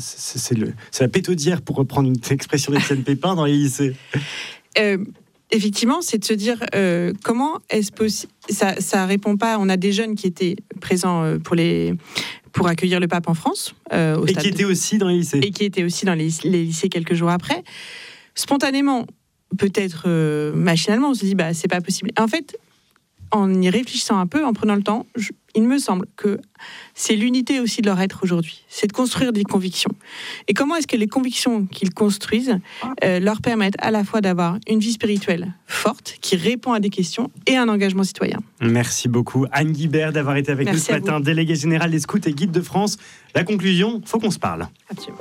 la pétaudière, pour reprendre une expression d'Étienne Pépin, dans les lycées. Effectivement, c'est de se dire comment est-ce possible. Ça répond pas. On a des jeunes qui étaient présents pour accueillir le pape en France, et qui étaient aussi dans les lycées. Et qui étaient aussi dans les lycées quelques jours après. Spontanément, peut-être machinalement, on se dit c'est pas possible. En fait, en y réfléchissant un peu, en prenant le temps, il me semble que c'est l'unité aussi de leur être aujourd'hui. C'est de construire des convictions. Et comment est-ce que les convictions qu'ils construisent leur permettent à la fois d'avoir une vie spirituelle forte, qui répond à des questions, et un engagement citoyen. Merci beaucoup, Anne Guibert, d'avoir été avec nous ce matin, déléguée générale des Scouts et Guides de France. La conclusion, faut qu'on se parle. Absolument.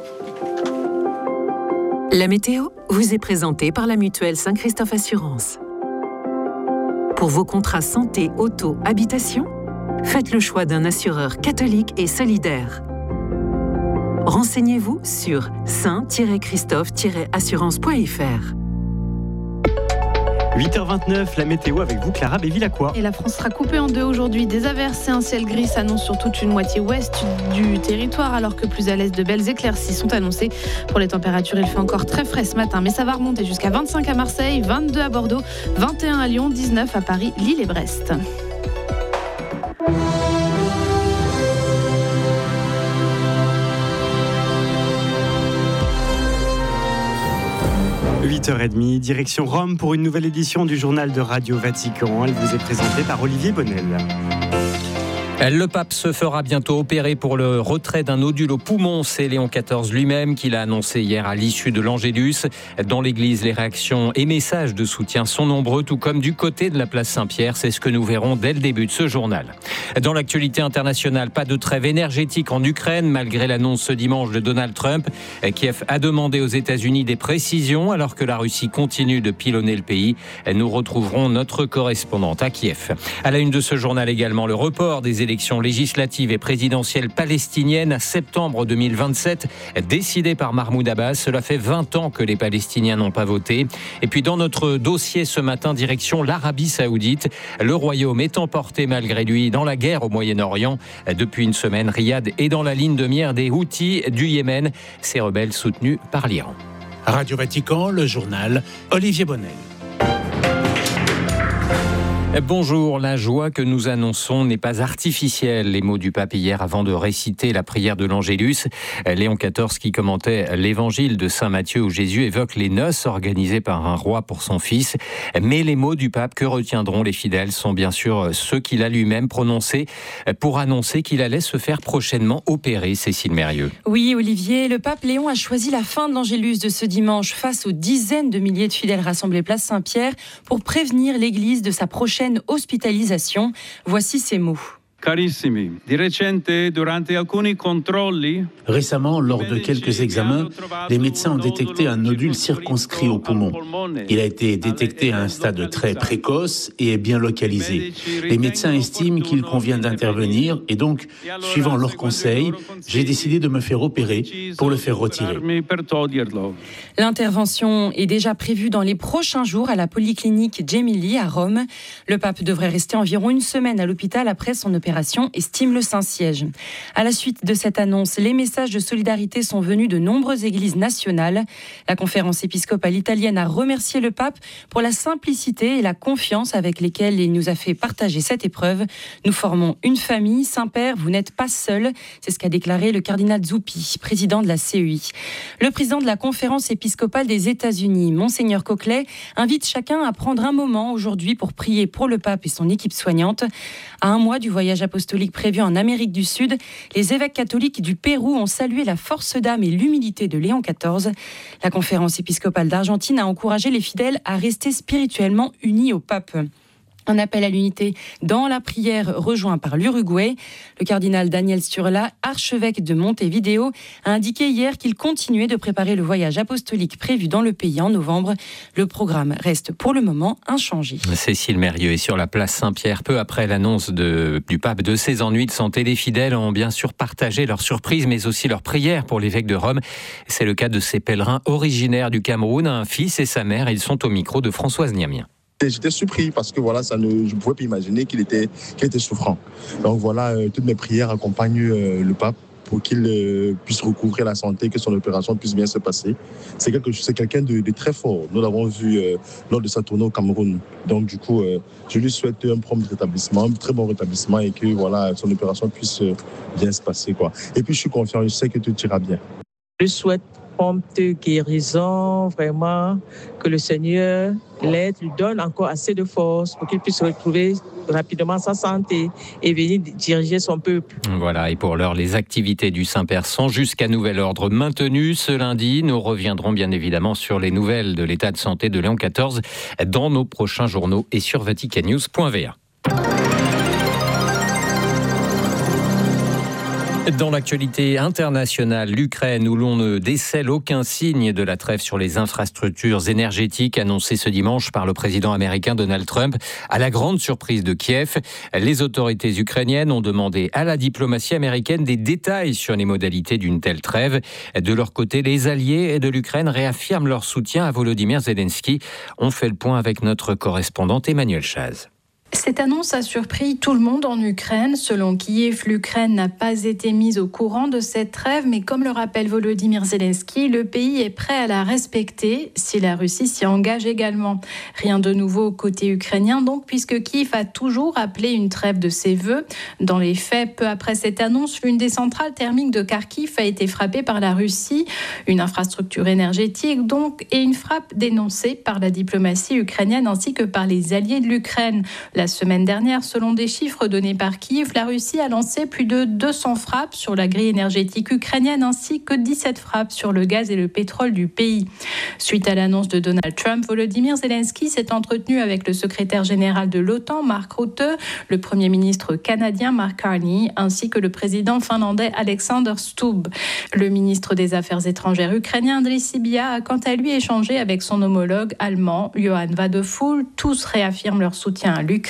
La météo vous est présentée par la mutuelle Saint-Christophe Assurance. Pour vos contrats santé, auto, habitation, faites le choix d'un assureur catholique et solidaire. Renseignez-vous sur saint-christophe-assurance.fr. 8h29, la météo avec vous, Clara Béville-Lacroix. Et la France sera coupée en deux aujourd'hui. Des averses et un ciel gris s'annoncent sur toute une moitié ouest du territoire, alors que plus à l'est, de belles éclaircies sont annoncées. Pour les températures, il fait encore très frais ce matin, mais ça va remonter jusqu'à 25 à Marseille, 22 à Bordeaux, 21 à Lyon, 19 à Paris, Lille et Brest. 8h30, direction Rome pour une nouvelle édition du journal de Radio Vatican. Elle vous est présentée par Olivier Bonnel. Le pape se fera bientôt opérer pour le retrait d'un nodule au poumon. C'est Léon XIV lui-même qui l'a annoncé hier à l'issue de l'Angélus. Dans l'église, les réactions et messages de soutien sont nombreux, tout comme du côté de la place Saint-Pierre. C'est ce que nous verrons dès le début de ce journal. Dans l'actualité internationale, pas de trêve énergétique en Ukraine, malgré l'annonce ce dimanche de Donald Trump. Kiev a demandé aux États-Unis des précisions, alors que la Russie continue de pilonner le pays. Nous retrouverons notre correspondante à Kiev. À la une de ce journal également, le report des élections élections législatives et présidentielles palestiniennes à septembre 2027, décidées par Mahmoud Abbas. Cela fait 20 ans que les Palestiniens n'ont pas voté. Et puis dans notre dossier ce matin, direction l'Arabie Saoudite. Le royaume est emporté malgré lui dans la guerre au Moyen-Orient. Depuis une semaine, Riyad est dans la ligne de mire des Houthis du Yémen, ces rebelles soutenus par l'Iran. Radio Vatican, le journal, Olivier Bonnel. Bonjour, la joie que nous annonçons n'est pas artificielle. Les mots du pape hier avant de réciter la prière de l'Angélus. Léon XIV qui commentait l'évangile de Saint Matthieu où Jésus évoque les noces organisées par un roi pour son fils. Mais les mots du pape que retiendront les fidèles sont bien sûr ceux qu'il a lui-même prononcés pour annoncer qu'il allait se faire prochainement opérer, Cécile Mérieux. Oui, Olivier, le pape Léon a choisi la fin de l'Angélus de ce dimanche face aux dizaines de milliers de fidèles rassemblés place Saint-Pierre pour prévenir l'Église de sa prochaine hospitalisation. Voici ces mots. Récemment, lors de quelques examens, les médecins ont détecté un nodule circonscrit au poumon. Il a été détecté à un stade très précoce et est bien localisé. Les médecins estiment qu'il convient d'intervenir et donc, suivant leurs conseils, j'ai décidé de me faire opérer pour le faire retirer. L'intervention est déjà prévue dans les prochains jours à la polyclinique Gemelli à Rome. Le pape devrait rester environ une semaine à l'hôpital après son opération, estime le Saint-Siège. À la suite de cette annonce, les messages de solidarité sont venus de nombreuses églises nationales. La conférence épiscopale italienne a remercié le pape pour la simplicité et la confiance avec lesquelles il nous a fait partager cette épreuve. Nous formons une famille, Saint-Père, vous n'êtes pas seul. C'est ce qu'a déclaré le cardinal Zuppi, président de la CEI. Le président de la conférence épiscopale des États-Unis, Monseigneur Coquelet, invite chacun à prendre un moment aujourd'hui pour prier pour le pape et son équipe soignante. À un mois du voyage apostolique prévu en Amérique du Sud, les évêques catholiques du Pérou ont salué la force d'âme et l'humilité de Léon XIV. La conférence épiscopale d'Argentine a encouragé les fidèles à rester spirituellement unis au pape. Un appel à l'unité dans la prière rejoint par l'Uruguay. Le cardinal Daniel Sturla, archevêque de Montevideo, a indiqué hier qu'il continuait de préparer le voyage apostolique prévu dans le pays en novembre. Le programme reste pour le moment inchangé. Cécile Mérieux est sur la place Saint-Pierre. Peu après l'annonce du pape de ses ennuis de santé, les fidèles ont bien sûr partagé leurs surprises mais aussi leurs prières pour l'évêque de Rome. C'est le cas de ces pèlerins originaires du Cameroun, un fils et sa mère. Ils sont au micro de Françoise Niamien. J'étais surpris parce que voilà, je ne pouvais pas imaginer qu'il était souffrant. Donc voilà, toutes mes prières accompagnent le pape pour qu'il puisse recouvrer la santé, que son opération puisse bien se passer. C'est quelqu'un de très fort. Nous l'avons vu lors de sa tournée au Cameroun. Donc du coup, je lui souhaite un prompt rétablissement, un très bon rétablissement et que voilà, son opération puisse bien se passer, quoi. Et puis je suis confiant, je sais que tout ira bien. Je souhaite prompte guérison, vraiment, que le Seigneur l'aide, lui donne encore assez de force pour qu'il puisse retrouver rapidement sa santé et venir diriger son peuple. Voilà, et pour l'heure, les activités du Saint-Père sont jusqu'à nouvel ordre maintenues. Ce lundi, nous reviendrons bien évidemment sur les nouvelles de l'état de santé de Léon XIV dans nos prochains journaux et sur vaticannews.va. Dans l'actualité internationale, l'Ukraine, où l'on ne décèle aucun signe de la trêve sur les infrastructures énergétiques annoncée ce dimanche par le président américain Donald Trump, à la grande surprise de Kiev. Les autorités ukrainiennes ont demandé à la diplomatie américaine des détails sur les modalités d'une telle trêve. De leur côté, les alliés de l'Ukraine réaffirment leur soutien à Volodymyr Zelensky. On fait le point avec notre correspondante Emmanuel Chaz. Cette annonce a surpris tout le monde en Ukraine. Selon Kiev, l'Ukraine n'a pas été mise au courant de cette trêve, mais comme le rappelle Volodymyr Zelensky, le pays est prêt à la respecter si la Russie s'y engage également. Rien de nouveau côté ukrainien donc, puisque Kiev a toujours appelé une trêve de ses vœux. Dans les faits, peu après cette annonce, l'une des centrales thermiques de Kharkiv a été frappée par la Russie, une infrastructure énergétique donc, et une frappe dénoncée par la diplomatie ukrainienne ainsi que par les alliés de l'Ukraine. La semaine dernière, selon des chiffres donnés par Kiev, la Russie a lancé plus de 200 frappes sur la grille énergétique ukrainienne ainsi que 17 frappes sur le gaz et le pétrole du pays. Suite à l'annonce de Donald Trump, Volodymyr Zelensky s'est entretenu avec le secrétaire général de l'OTAN, Mark Rutte, le premier ministre canadien, Mark Carney, ainsi que le président finlandais Alexander Stubb. Le ministre des Affaires étrangères ukrainien, Andriy Sybiha, a quant à lui échangé avec son homologue allemand, Johann Wadephul. Tous réaffirment leur soutien à l'Ukraine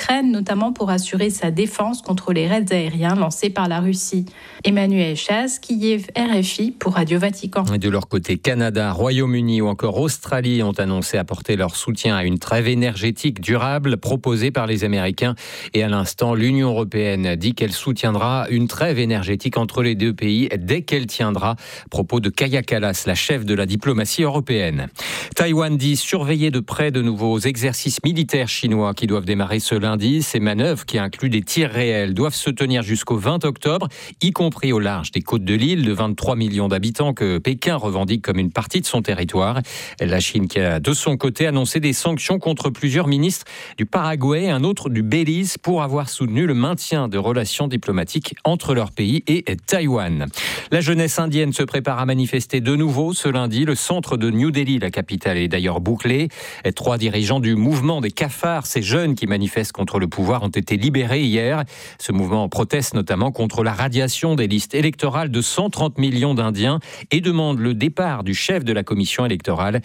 l'Ukraine, notamment pour assurer sa défense contre les raids aériens lancés par la Russie. Emmanuel Chaz, Kiev, RFI pour Radio Vatican. Et de leur côté, Canada, Royaume-Uni ou encore Australie ont annoncé apporter leur soutien à une trêve énergétique durable proposée par les Américains. Et à l'instant, l'Union européenne dit qu'elle soutiendra une trêve énergétique entre les deux pays dès qu'elle tiendra. Propos de Kaja Kallas, la chef de la diplomatie européenne. Taïwan dit surveiller de près de nouveaux exercices militaires chinois qui doivent démarrer ce lundi. Ces manœuvres, qui incluent des tirs réels, doivent se tenir jusqu'au 20 octobre, y compris au large des côtes de l'île de 23 millions d'habitants que Pékin revendique comme une partie de son territoire. La Chine qui a de son côté annoncé des sanctions contre plusieurs ministres du Paraguay et un autre du Belize pour avoir soutenu le maintien de relations diplomatiques entre leur pays et Taïwan. La jeunesse indienne se prépare à manifester de nouveau ce lundi. Le centre de New Delhi, la capitale, est d'ailleurs bouclé. 3 dirigeants du mouvement des cafards, ces jeunes qui manifestent contre le pouvoir, ont été libérés hier. Ce mouvement proteste notamment contre la radiation des listes électorales de 130 millions d'Indiens et demande le départ du chef de la commission électorale.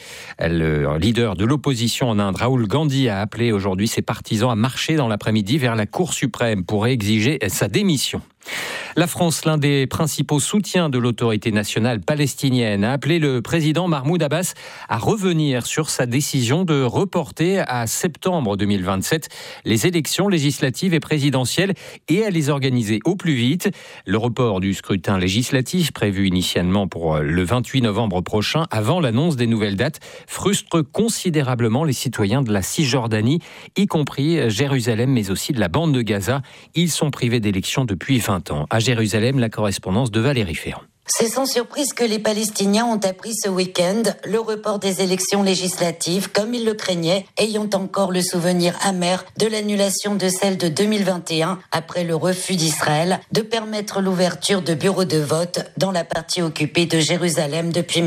Le leader de l'opposition en Inde, Rahul Gandhi, a appelé aujourd'hui ses partisans à marcher dans l'après-midi vers la Cour suprême pour exiger sa démission. La France, l'un des principaux soutiens de l'autorité nationale palestinienne, a appelé le président Mahmoud Abbas à revenir sur sa décision de reporter à septembre 2027 les élections législatives et présidentielles et à les organiser au plus vite. Le report du scrutin législatif, prévu initialement pour le 28 novembre prochain, avant l'annonce des nouvelles dates, frustre considérablement les citoyens de la Cisjordanie, y compris Jérusalem, mais aussi de la bande de Gaza. Ils sont privés d'élections depuis 20 ans. À Jérusalem, la correspondance de Valérie Ferrand. C'est sans surprise que les Palestiniens ont appris ce week-end le report des élections législatives, comme ils le craignaient, ayant encore le souvenir amer de l'annulation de celle de 2021 après le refus d'Israël de permettre l'ouverture de bureaux de vote dans la partie occupée de Jérusalem depuis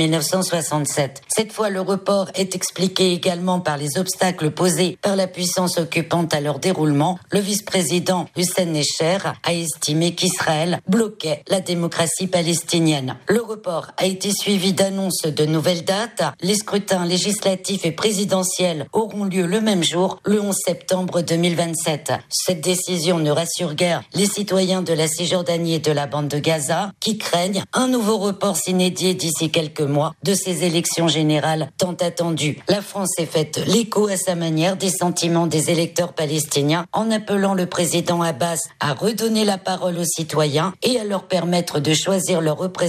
1967. Cette fois, le report est expliqué également par les obstacles posés par la puissance occupante à leur déroulement. Le vice-président Hussein Necher a estimé qu'Israël bloquait la démocratie palestinienne. Le report a été suivi d'annonces de nouvelles dates. Les scrutins législatifs et présidentiels auront lieu le même jour, le 11 septembre 2027. Cette décision ne rassure guère les citoyens de la Cisjordanie et de la bande de Gaza, qui craignent un nouveau report s'inédié d'ici quelques mois de ces élections générales tant attendues. La France s'est faite l'écho à sa manière des sentiments des électeurs palestiniens en appelant le président Abbas à redonner la parole aux citoyens et à leur permettre de choisir leur représentant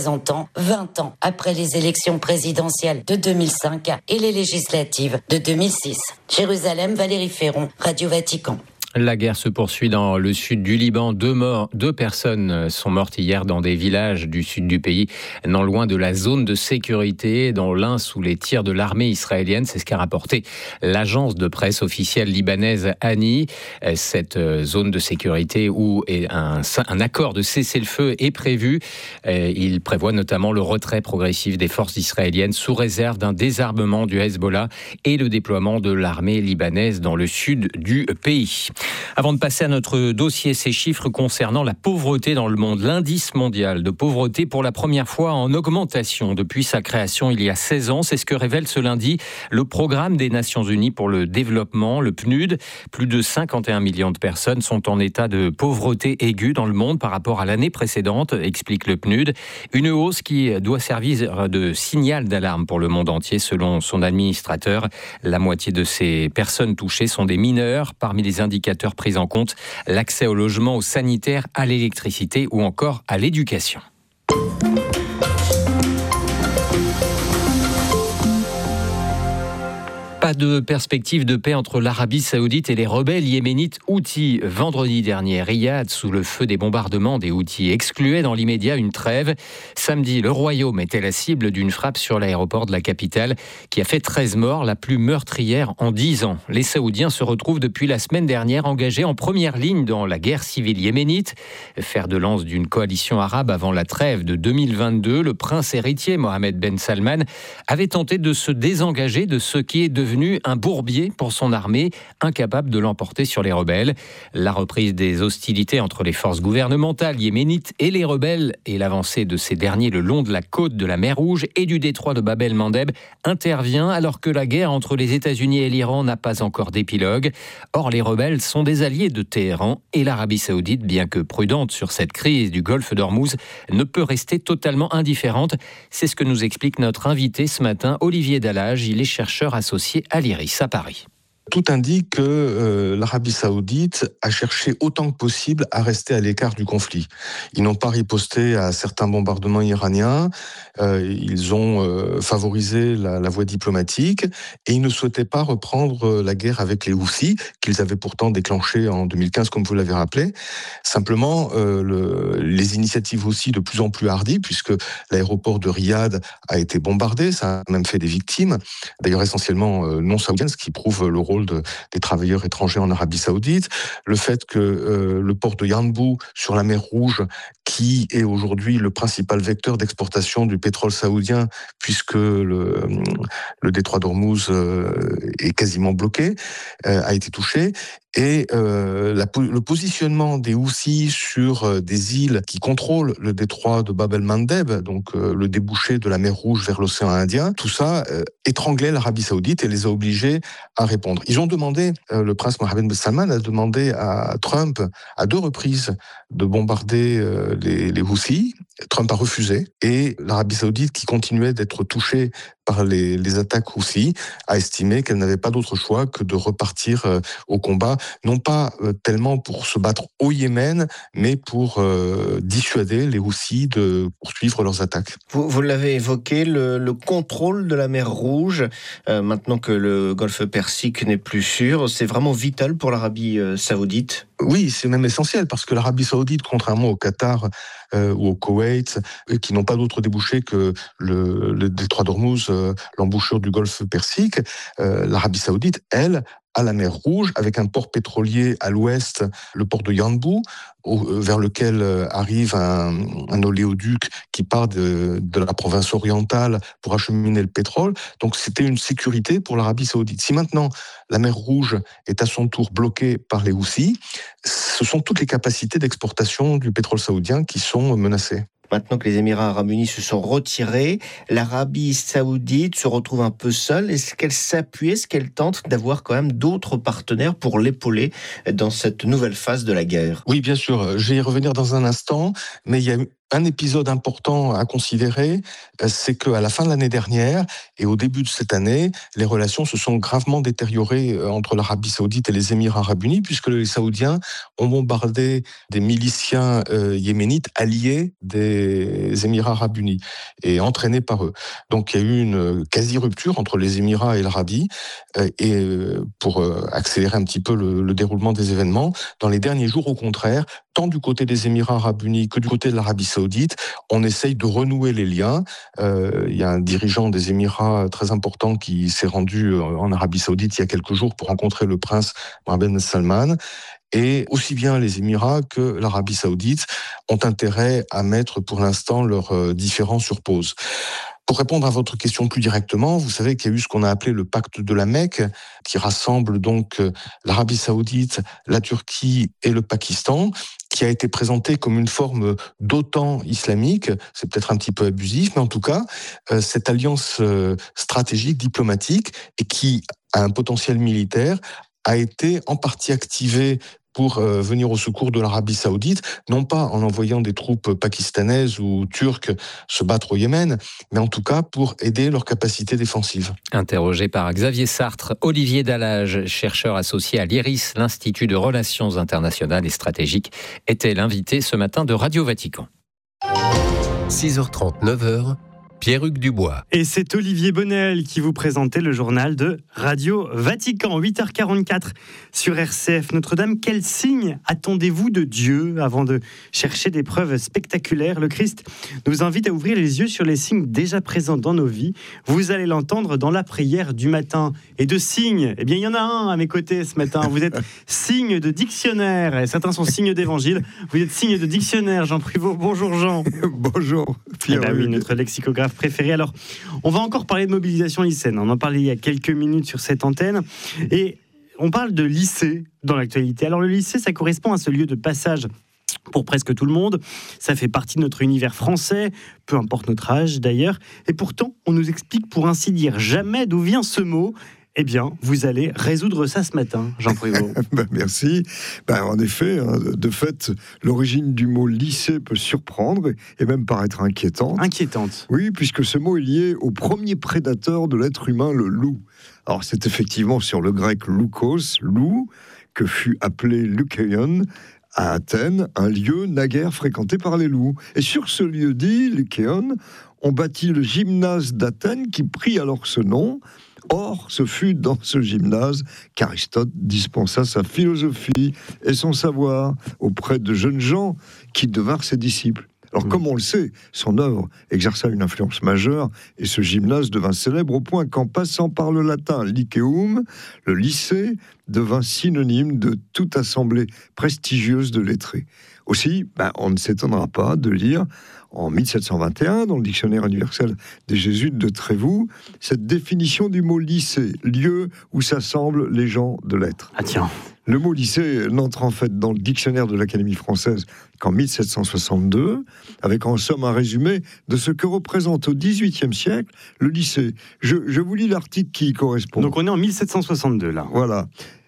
20 ans après les élections présidentielles de 2005 et les législatives de 2006. Jérusalem, Valérie Ferron, Radio Vatican. La guerre se poursuit dans le sud du Liban. 2 personnes sont mortes hier dans des villages du sud du pays, non loin de la zone de sécurité, dont l'un sous les tirs de l'armée israélienne. C'est ce qu'a rapporté l'agence de presse officielle libanaise ANI. Cette zone de sécurité où un accord de cessez-le-feu est prévu. Il prévoit notamment le retrait progressif des forces israéliennes sous réserve d'un désarmement du Hezbollah et le déploiement de l'armée libanaise dans le sud du pays. Avant de passer à notre dossier, ces chiffres concernant la pauvreté dans le monde. L'indice mondial de pauvreté pour la première fois en augmentation depuis sa création il y a 16 ans. C'est ce que révèle ce lundi le Programme des Nations Unies pour le développement, le PNUD. Plus de 51 millions de personnes sont en état de pauvreté aiguë dans le monde par rapport à l'année précédente, explique le PNUD. Une hausse qui doit servir de signal d'alarme pour le monde entier, selon son administrateur. La moitié de ces personnes touchées sont des mineurs. Parmi les indicateurs pris en compte, l'accès au logement, au sanitaire, à l'électricité ou encore à l'éducation. Pas de perspective de paix entre l'Arabie Saoudite et les rebelles yéménites Houthis. Vendredi dernier, Riyad, sous le feu des bombardements des Houthis, excluait dans l'immédiat une trêve. Samedi, le royaume était la cible d'une frappe sur l'aéroport de la capitale qui a fait 13 morts, la plus meurtrière en 10 ans. Les Saoudiens se retrouvent depuis la semaine dernière engagés en première ligne dans la guerre civile yéménite. Fer de lance d'une coalition arabe avant la trêve de 2022, le prince héritier Mohammed Ben Salman avait tenté de se désengager de ce qui est devenu devenu un bourbier pour son armée, incapable de l'emporter sur les rebelles. La reprise des hostilités entre les forces gouvernementales yéménites et les rebelles et l'avancée de ces derniers le long de la côte de la mer Rouge et du détroit de Bab el-Mandeb intervient alors que la guerre entre les États-Unis et l'Iran n'a pas encore d'épilogue. Or, les rebelles sont des alliés de Téhéran et l'Arabie Saoudite, bien que prudente sur cette crise du golfe d'Ormuz, ne peut rester totalement indifférente. C'est ce que nous explique notre invité ce matin, Olivier Dallage. Il est chercheur associé à l'IRIS à Paris. Tout indique que l'Arabie Saoudite a cherché autant que possible à rester à l'écart du conflit. Ils n'ont pas riposté à certains bombardements iraniens, ils ont favorisé la voie diplomatique et ils ne souhaitaient pas reprendre la guerre avec les Houthis, qu'ils avaient pourtant déclenchée en 2015, comme vous l'avez rappelé. Simplement, les initiatives aussi de plus en plus hardies, puisque l'aéroport de Riyad a été bombardé, ça a même fait des victimes, d'ailleurs essentiellement non saoudiennes, ce qui prouve le rôle des travailleurs étrangers en Arabie Saoudite, le fait que le port de Yanbu sur la mer Rouge, qui est aujourd'hui le principal vecteur d'exportation du pétrole saoudien, puisque le détroit d'Ormuz est quasiment bloqué, a été touché. Et le positionnement des Houthis sur des îles qui contrôlent le détroit de Bab el-Mandeb, donc le débouché de la mer Rouge vers l'océan Indien, tout ça étranglait l'Arabie Saoudite et les a obligés à répondre. Ils ont demandé, le prince Mohammed bin Salman a demandé à Trump à 2 reprises de bombarder les Houthis. Trump a refusé et l'Arabie Saoudite, qui continuait d'être touchée par les attaques Houthis, a estimé qu'elle n'avait pas d'autre choix que de repartir au combat, non pas tellement pour se battre au Yémen, mais pour dissuader les Houthis de poursuivre leurs attaques. Vous l'avez évoqué, le contrôle de la mer Rouge, maintenant que le golfe Persique n'est plus sûr, c'est vraiment vital pour l'Arabie Saoudite? Oui, c'est même essentiel, parce que l'Arabie Saoudite, contrairement au Qatar ou au Koweït, qui n'ont pas d'autre débouché que le détroit d'Ormuz, l'embouchure du golfe Persique, l'Arabie Saoudite, elle, à la mer Rouge, avec un port pétrolier à l'ouest, le port de Yanbu, vers lequel arrive un oléoduc qui part de la province orientale pour acheminer le pétrole. Donc c'était une sécurité pour l'Arabie Saoudite. Si maintenant la mer Rouge est à son tour bloquée par les Houthis, ce sont toutes les capacités d'exportation du pétrole saoudien qui sont menacées. Maintenant que les Émirats arabes unis se sont retirés, l'Arabie saoudite se retrouve un peu seule. Est-ce qu'elle s'appuie, est-ce qu'elle tente d'avoir quand même d'autres partenaires pour l'épauler dans cette nouvelle phase de la guerre? Oui, bien sûr. Je vais y revenir dans un instant, mais il y a un épisode important à considérer, c'est qu'à la fin de l'année dernière et au début de cette année, les relations se sont gravement détériorées entre l'Arabie Saoudite et les Émirats arabes unis, puisque les Saoudiens ont bombardé des miliciens yéménites alliés des Émirats arabes unis et entraînés par eux. Donc il y a eu une quasi-rupture entre les Émirats et l'Arabie, et pour accélérer un petit peu le déroulement des événements, dans les derniers jours, au contraire, tant du côté des Émirats arabes unis que du côté de l'Arabie Saoudite, on essaye de renouer les liens. Il y a un dirigeant des Émirats très important qui s'est rendu en Arabie Saoudite il y a quelques jours pour rencontrer le prince Mohammed bin Salman. Et aussi bien les Émirats que l'Arabie Saoudite ont intérêt à mettre pour l'instant leurs différends sur pause. Pour répondre à votre question plus directement, vous savez qu'il y a eu ce qu'on a appelé le pacte de la Mecque, qui rassemble donc l'Arabie Saoudite, la Turquie et le Pakistan, qui a été présenté comme une forme d'OTAN islamique. C'est peut-être un petit peu abusif, mais en tout cas, cette alliance stratégique, diplomatique, et qui a un potentiel militaire, a été en partie activée pour venir au secours de l'Arabie Saoudite, non pas en envoyant des troupes pakistanaises ou turques se battre au Yémen, mais en tout cas pour aider leur capacité défensive. Interrogé par Xavier Sartre, Olivier Dallage, chercheur associé à l'IRIS, l'Institut de Relations internationales et stratégiques, était l'invité ce matin de Radio Vatican. 6h30, 9h. Pierre-Hugues Dubois. Et c'est Olivier Bonnel qui vous présentait le journal de Radio Vatican. 8h44 sur RCF. Notre-Dame, quel signe attendez-vous de Dieu avant de chercher des preuves spectaculaires? Le Christ nous invite à ouvrir les yeux sur les signes déjà présents dans nos vies. Vous allez l'entendre dans la prière du matin. Et de signes, eh bien, il y en a un à mes côtés ce matin. Vous êtes signe de dictionnaire. Et certains sont signes d'évangile. Vous êtes signe de dictionnaire, Jean Privot. Bonjour, Jean. Bonjour, Pierre. Oui, notre lexicographe découverte préférée. Alors, on va encore parler de mobilisation lycéenne. On en parlait il y a quelques minutes sur cette antenne. Et on parle de lycée dans l'actualité. Alors, le lycée, ça correspond à ce lieu de passage pour presque tout le monde. Ça fait partie de notre univers français, peu importe notre âge d'ailleurs. Et pourtant, on nous explique pour ainsi dire jamais d'où vient ce mot. Eh bien, vous allez résoudre ça ce matin, Jean Prévost. Merci. En effet, de fait, l'origine du mot lycée peut surprendre et même paraître inquiétante. Inquiétante. Oui, puisque ce mot est lié au premier prédateur de l'être humain, le loup. Alors, c'est effectivement sur le grec loukos, loup, que fut appelé Lukeion, à Athènes, un lieu naguère fréquenté par les loups. Et sur ce lieu dit, Lukeion, on bâtit le gymnase d'Athènes qui prit alors ce nom. Or, ce fut dans ce gymnase qu'Aristote dispensa sa philosophie et son savoir auprès de jeunes gens qui devinrent ses disciples. Alors, comme on le sait, son œuvre exerça une influence majeure et ce gymnase devint célèbre au point qu'en passant par le latin lycéum, le lycée devint synonyme de toute assemblée prestigieuse de lettrés. Aussi, on ne s'étonnera pas de lire en 1721, dans le dictionnaire universel des Jésuites de Trévoux, cette définition du mot lycée, lieu où s'assemblent les gens de lettres. Ah tiens. Le mot lycée n'entre en fait dans le dictionnaire de l'Académie française qu'en 1762, avec en somme un résumé de ce que représente au XVIIIe siècle le lycée. Je vous lis l'article qui y correspond. Donc on est en 1762 là. Voilà.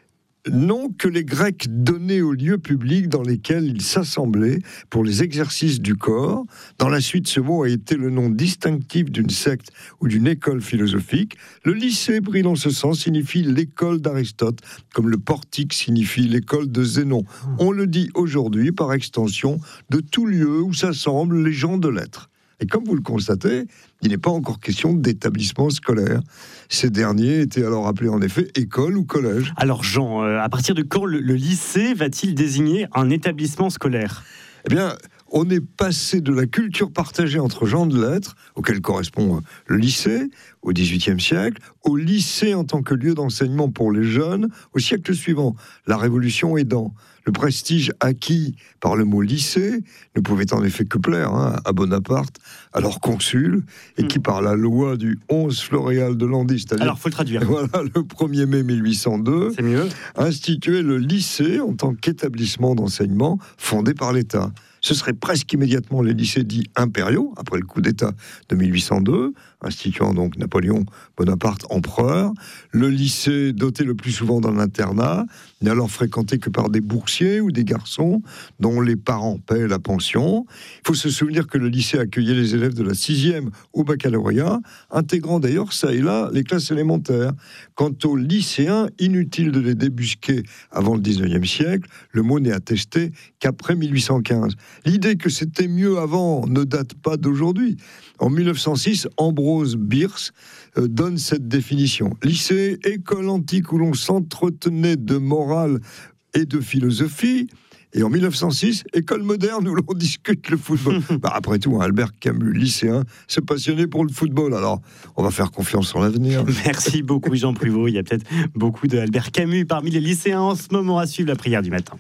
Nom que les Grecs donnaient aux lieux publics dans lesquels ils s'assemblaient pour les exercices du corps. Dans la suite, ce mot a été le nom distinctif d'une secte ou d'une école philosophique. Le lycée, pris dans ce sens, signifie l'école d'Aristote, comme le portique signifie l'école de Zénon. On le dit aujourd'hui, par extension, de tout lieu où s'assemblent les gens de lettres. Et comme vous le constatez, il n'est pas encore question d'établissement scolaire. Ces derniers étaient alors appelés en effet école ou collège. Alors Jean, à partir de quand le lycée va-t-il désigner un établissement scolaire ? Eh bien, on est passé de la culture partagée entre gens de lettres, auquel correspond le lycée, au XVIIIe siècle, au lycée en tant que lieu d'enseignement pour les jeunes, au siècle suivant, la Révolution aidant. Le prestige acquis par le mot lycée ne pouvait en effet que plaire à Bonaparte, alors consul, et qui par la loi du 11 Floréal de Landis, c'est-à-dire alors, faut le traduire. Voilà, le 1er mai 1802, c'est mieux, instituait le lycée en tant qu'établissement d'enseignement fondé par l'État. Ce serait presque immédiatement les lycées dits impériaux, après le coup d'État de 1802, instituant donc Napoléon Bonaparte empereur. Le lycée, doté le plus souvent d'un internat, n'est alors fréquenté que par des boursiers ou des garçons dont les parents paient la pension. Il faut se souvenir que le lycée accueillait les élèves de la 6e au baccalauréat, intégrant d'ailleurs ça et là les classes élémentaires. Quant aux lycéens, inutile de les débusquer avant le 19e siècle, le mot n'est attesté qu'après 1815. L'idée que c'était mieux avant ne date pas d'aujourd'hui. En 1906, Ambrose Bierce donne cette définition. Lycée, école antique où l'on s'entretenait de morale et de philosophie. Et en 1906, école moderne où l'on discute le football. Après tout, Albert Camus, lycéen, se passionnait pour le football. Alors, on va faire confiance en l'avenir. Merci beaucoup, Jean Prévost. Il y a peut-être beaucoup d'Albert Camus parmi les lycéens en ce moment à suivre la prière du matin.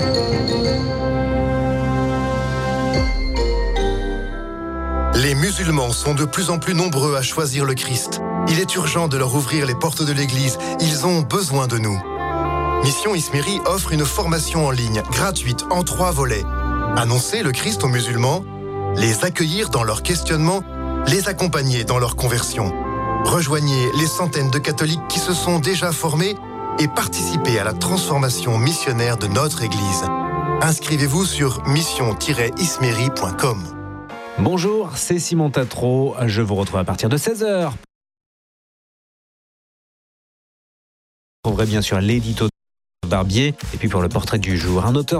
Les musulmans sont de plus en plus nombreux à choisir le Christ. Il est urgent de leur ouvrir les portes de l'Église. Ils ont besoin de nous. Mission Ismeri offre une formation en ligne, gratuite, en 3 volets. Annoncer le Christ aux musulmans, les accueillir dans leur questionnement, les accompagner dans leur conversion. Rejoignez les centaines de catholiques qui se sont déjà formés et participez à la transformation missionnaire de notre Église. Inscrivez-vous sur mission-ismeri.com. Bonjour, c'est Simon Tatro. Je vous retrouve à partir de 16h. Vous trouverez bien sûr l'édito Barbier et puis pour le portrait du jour, un auteur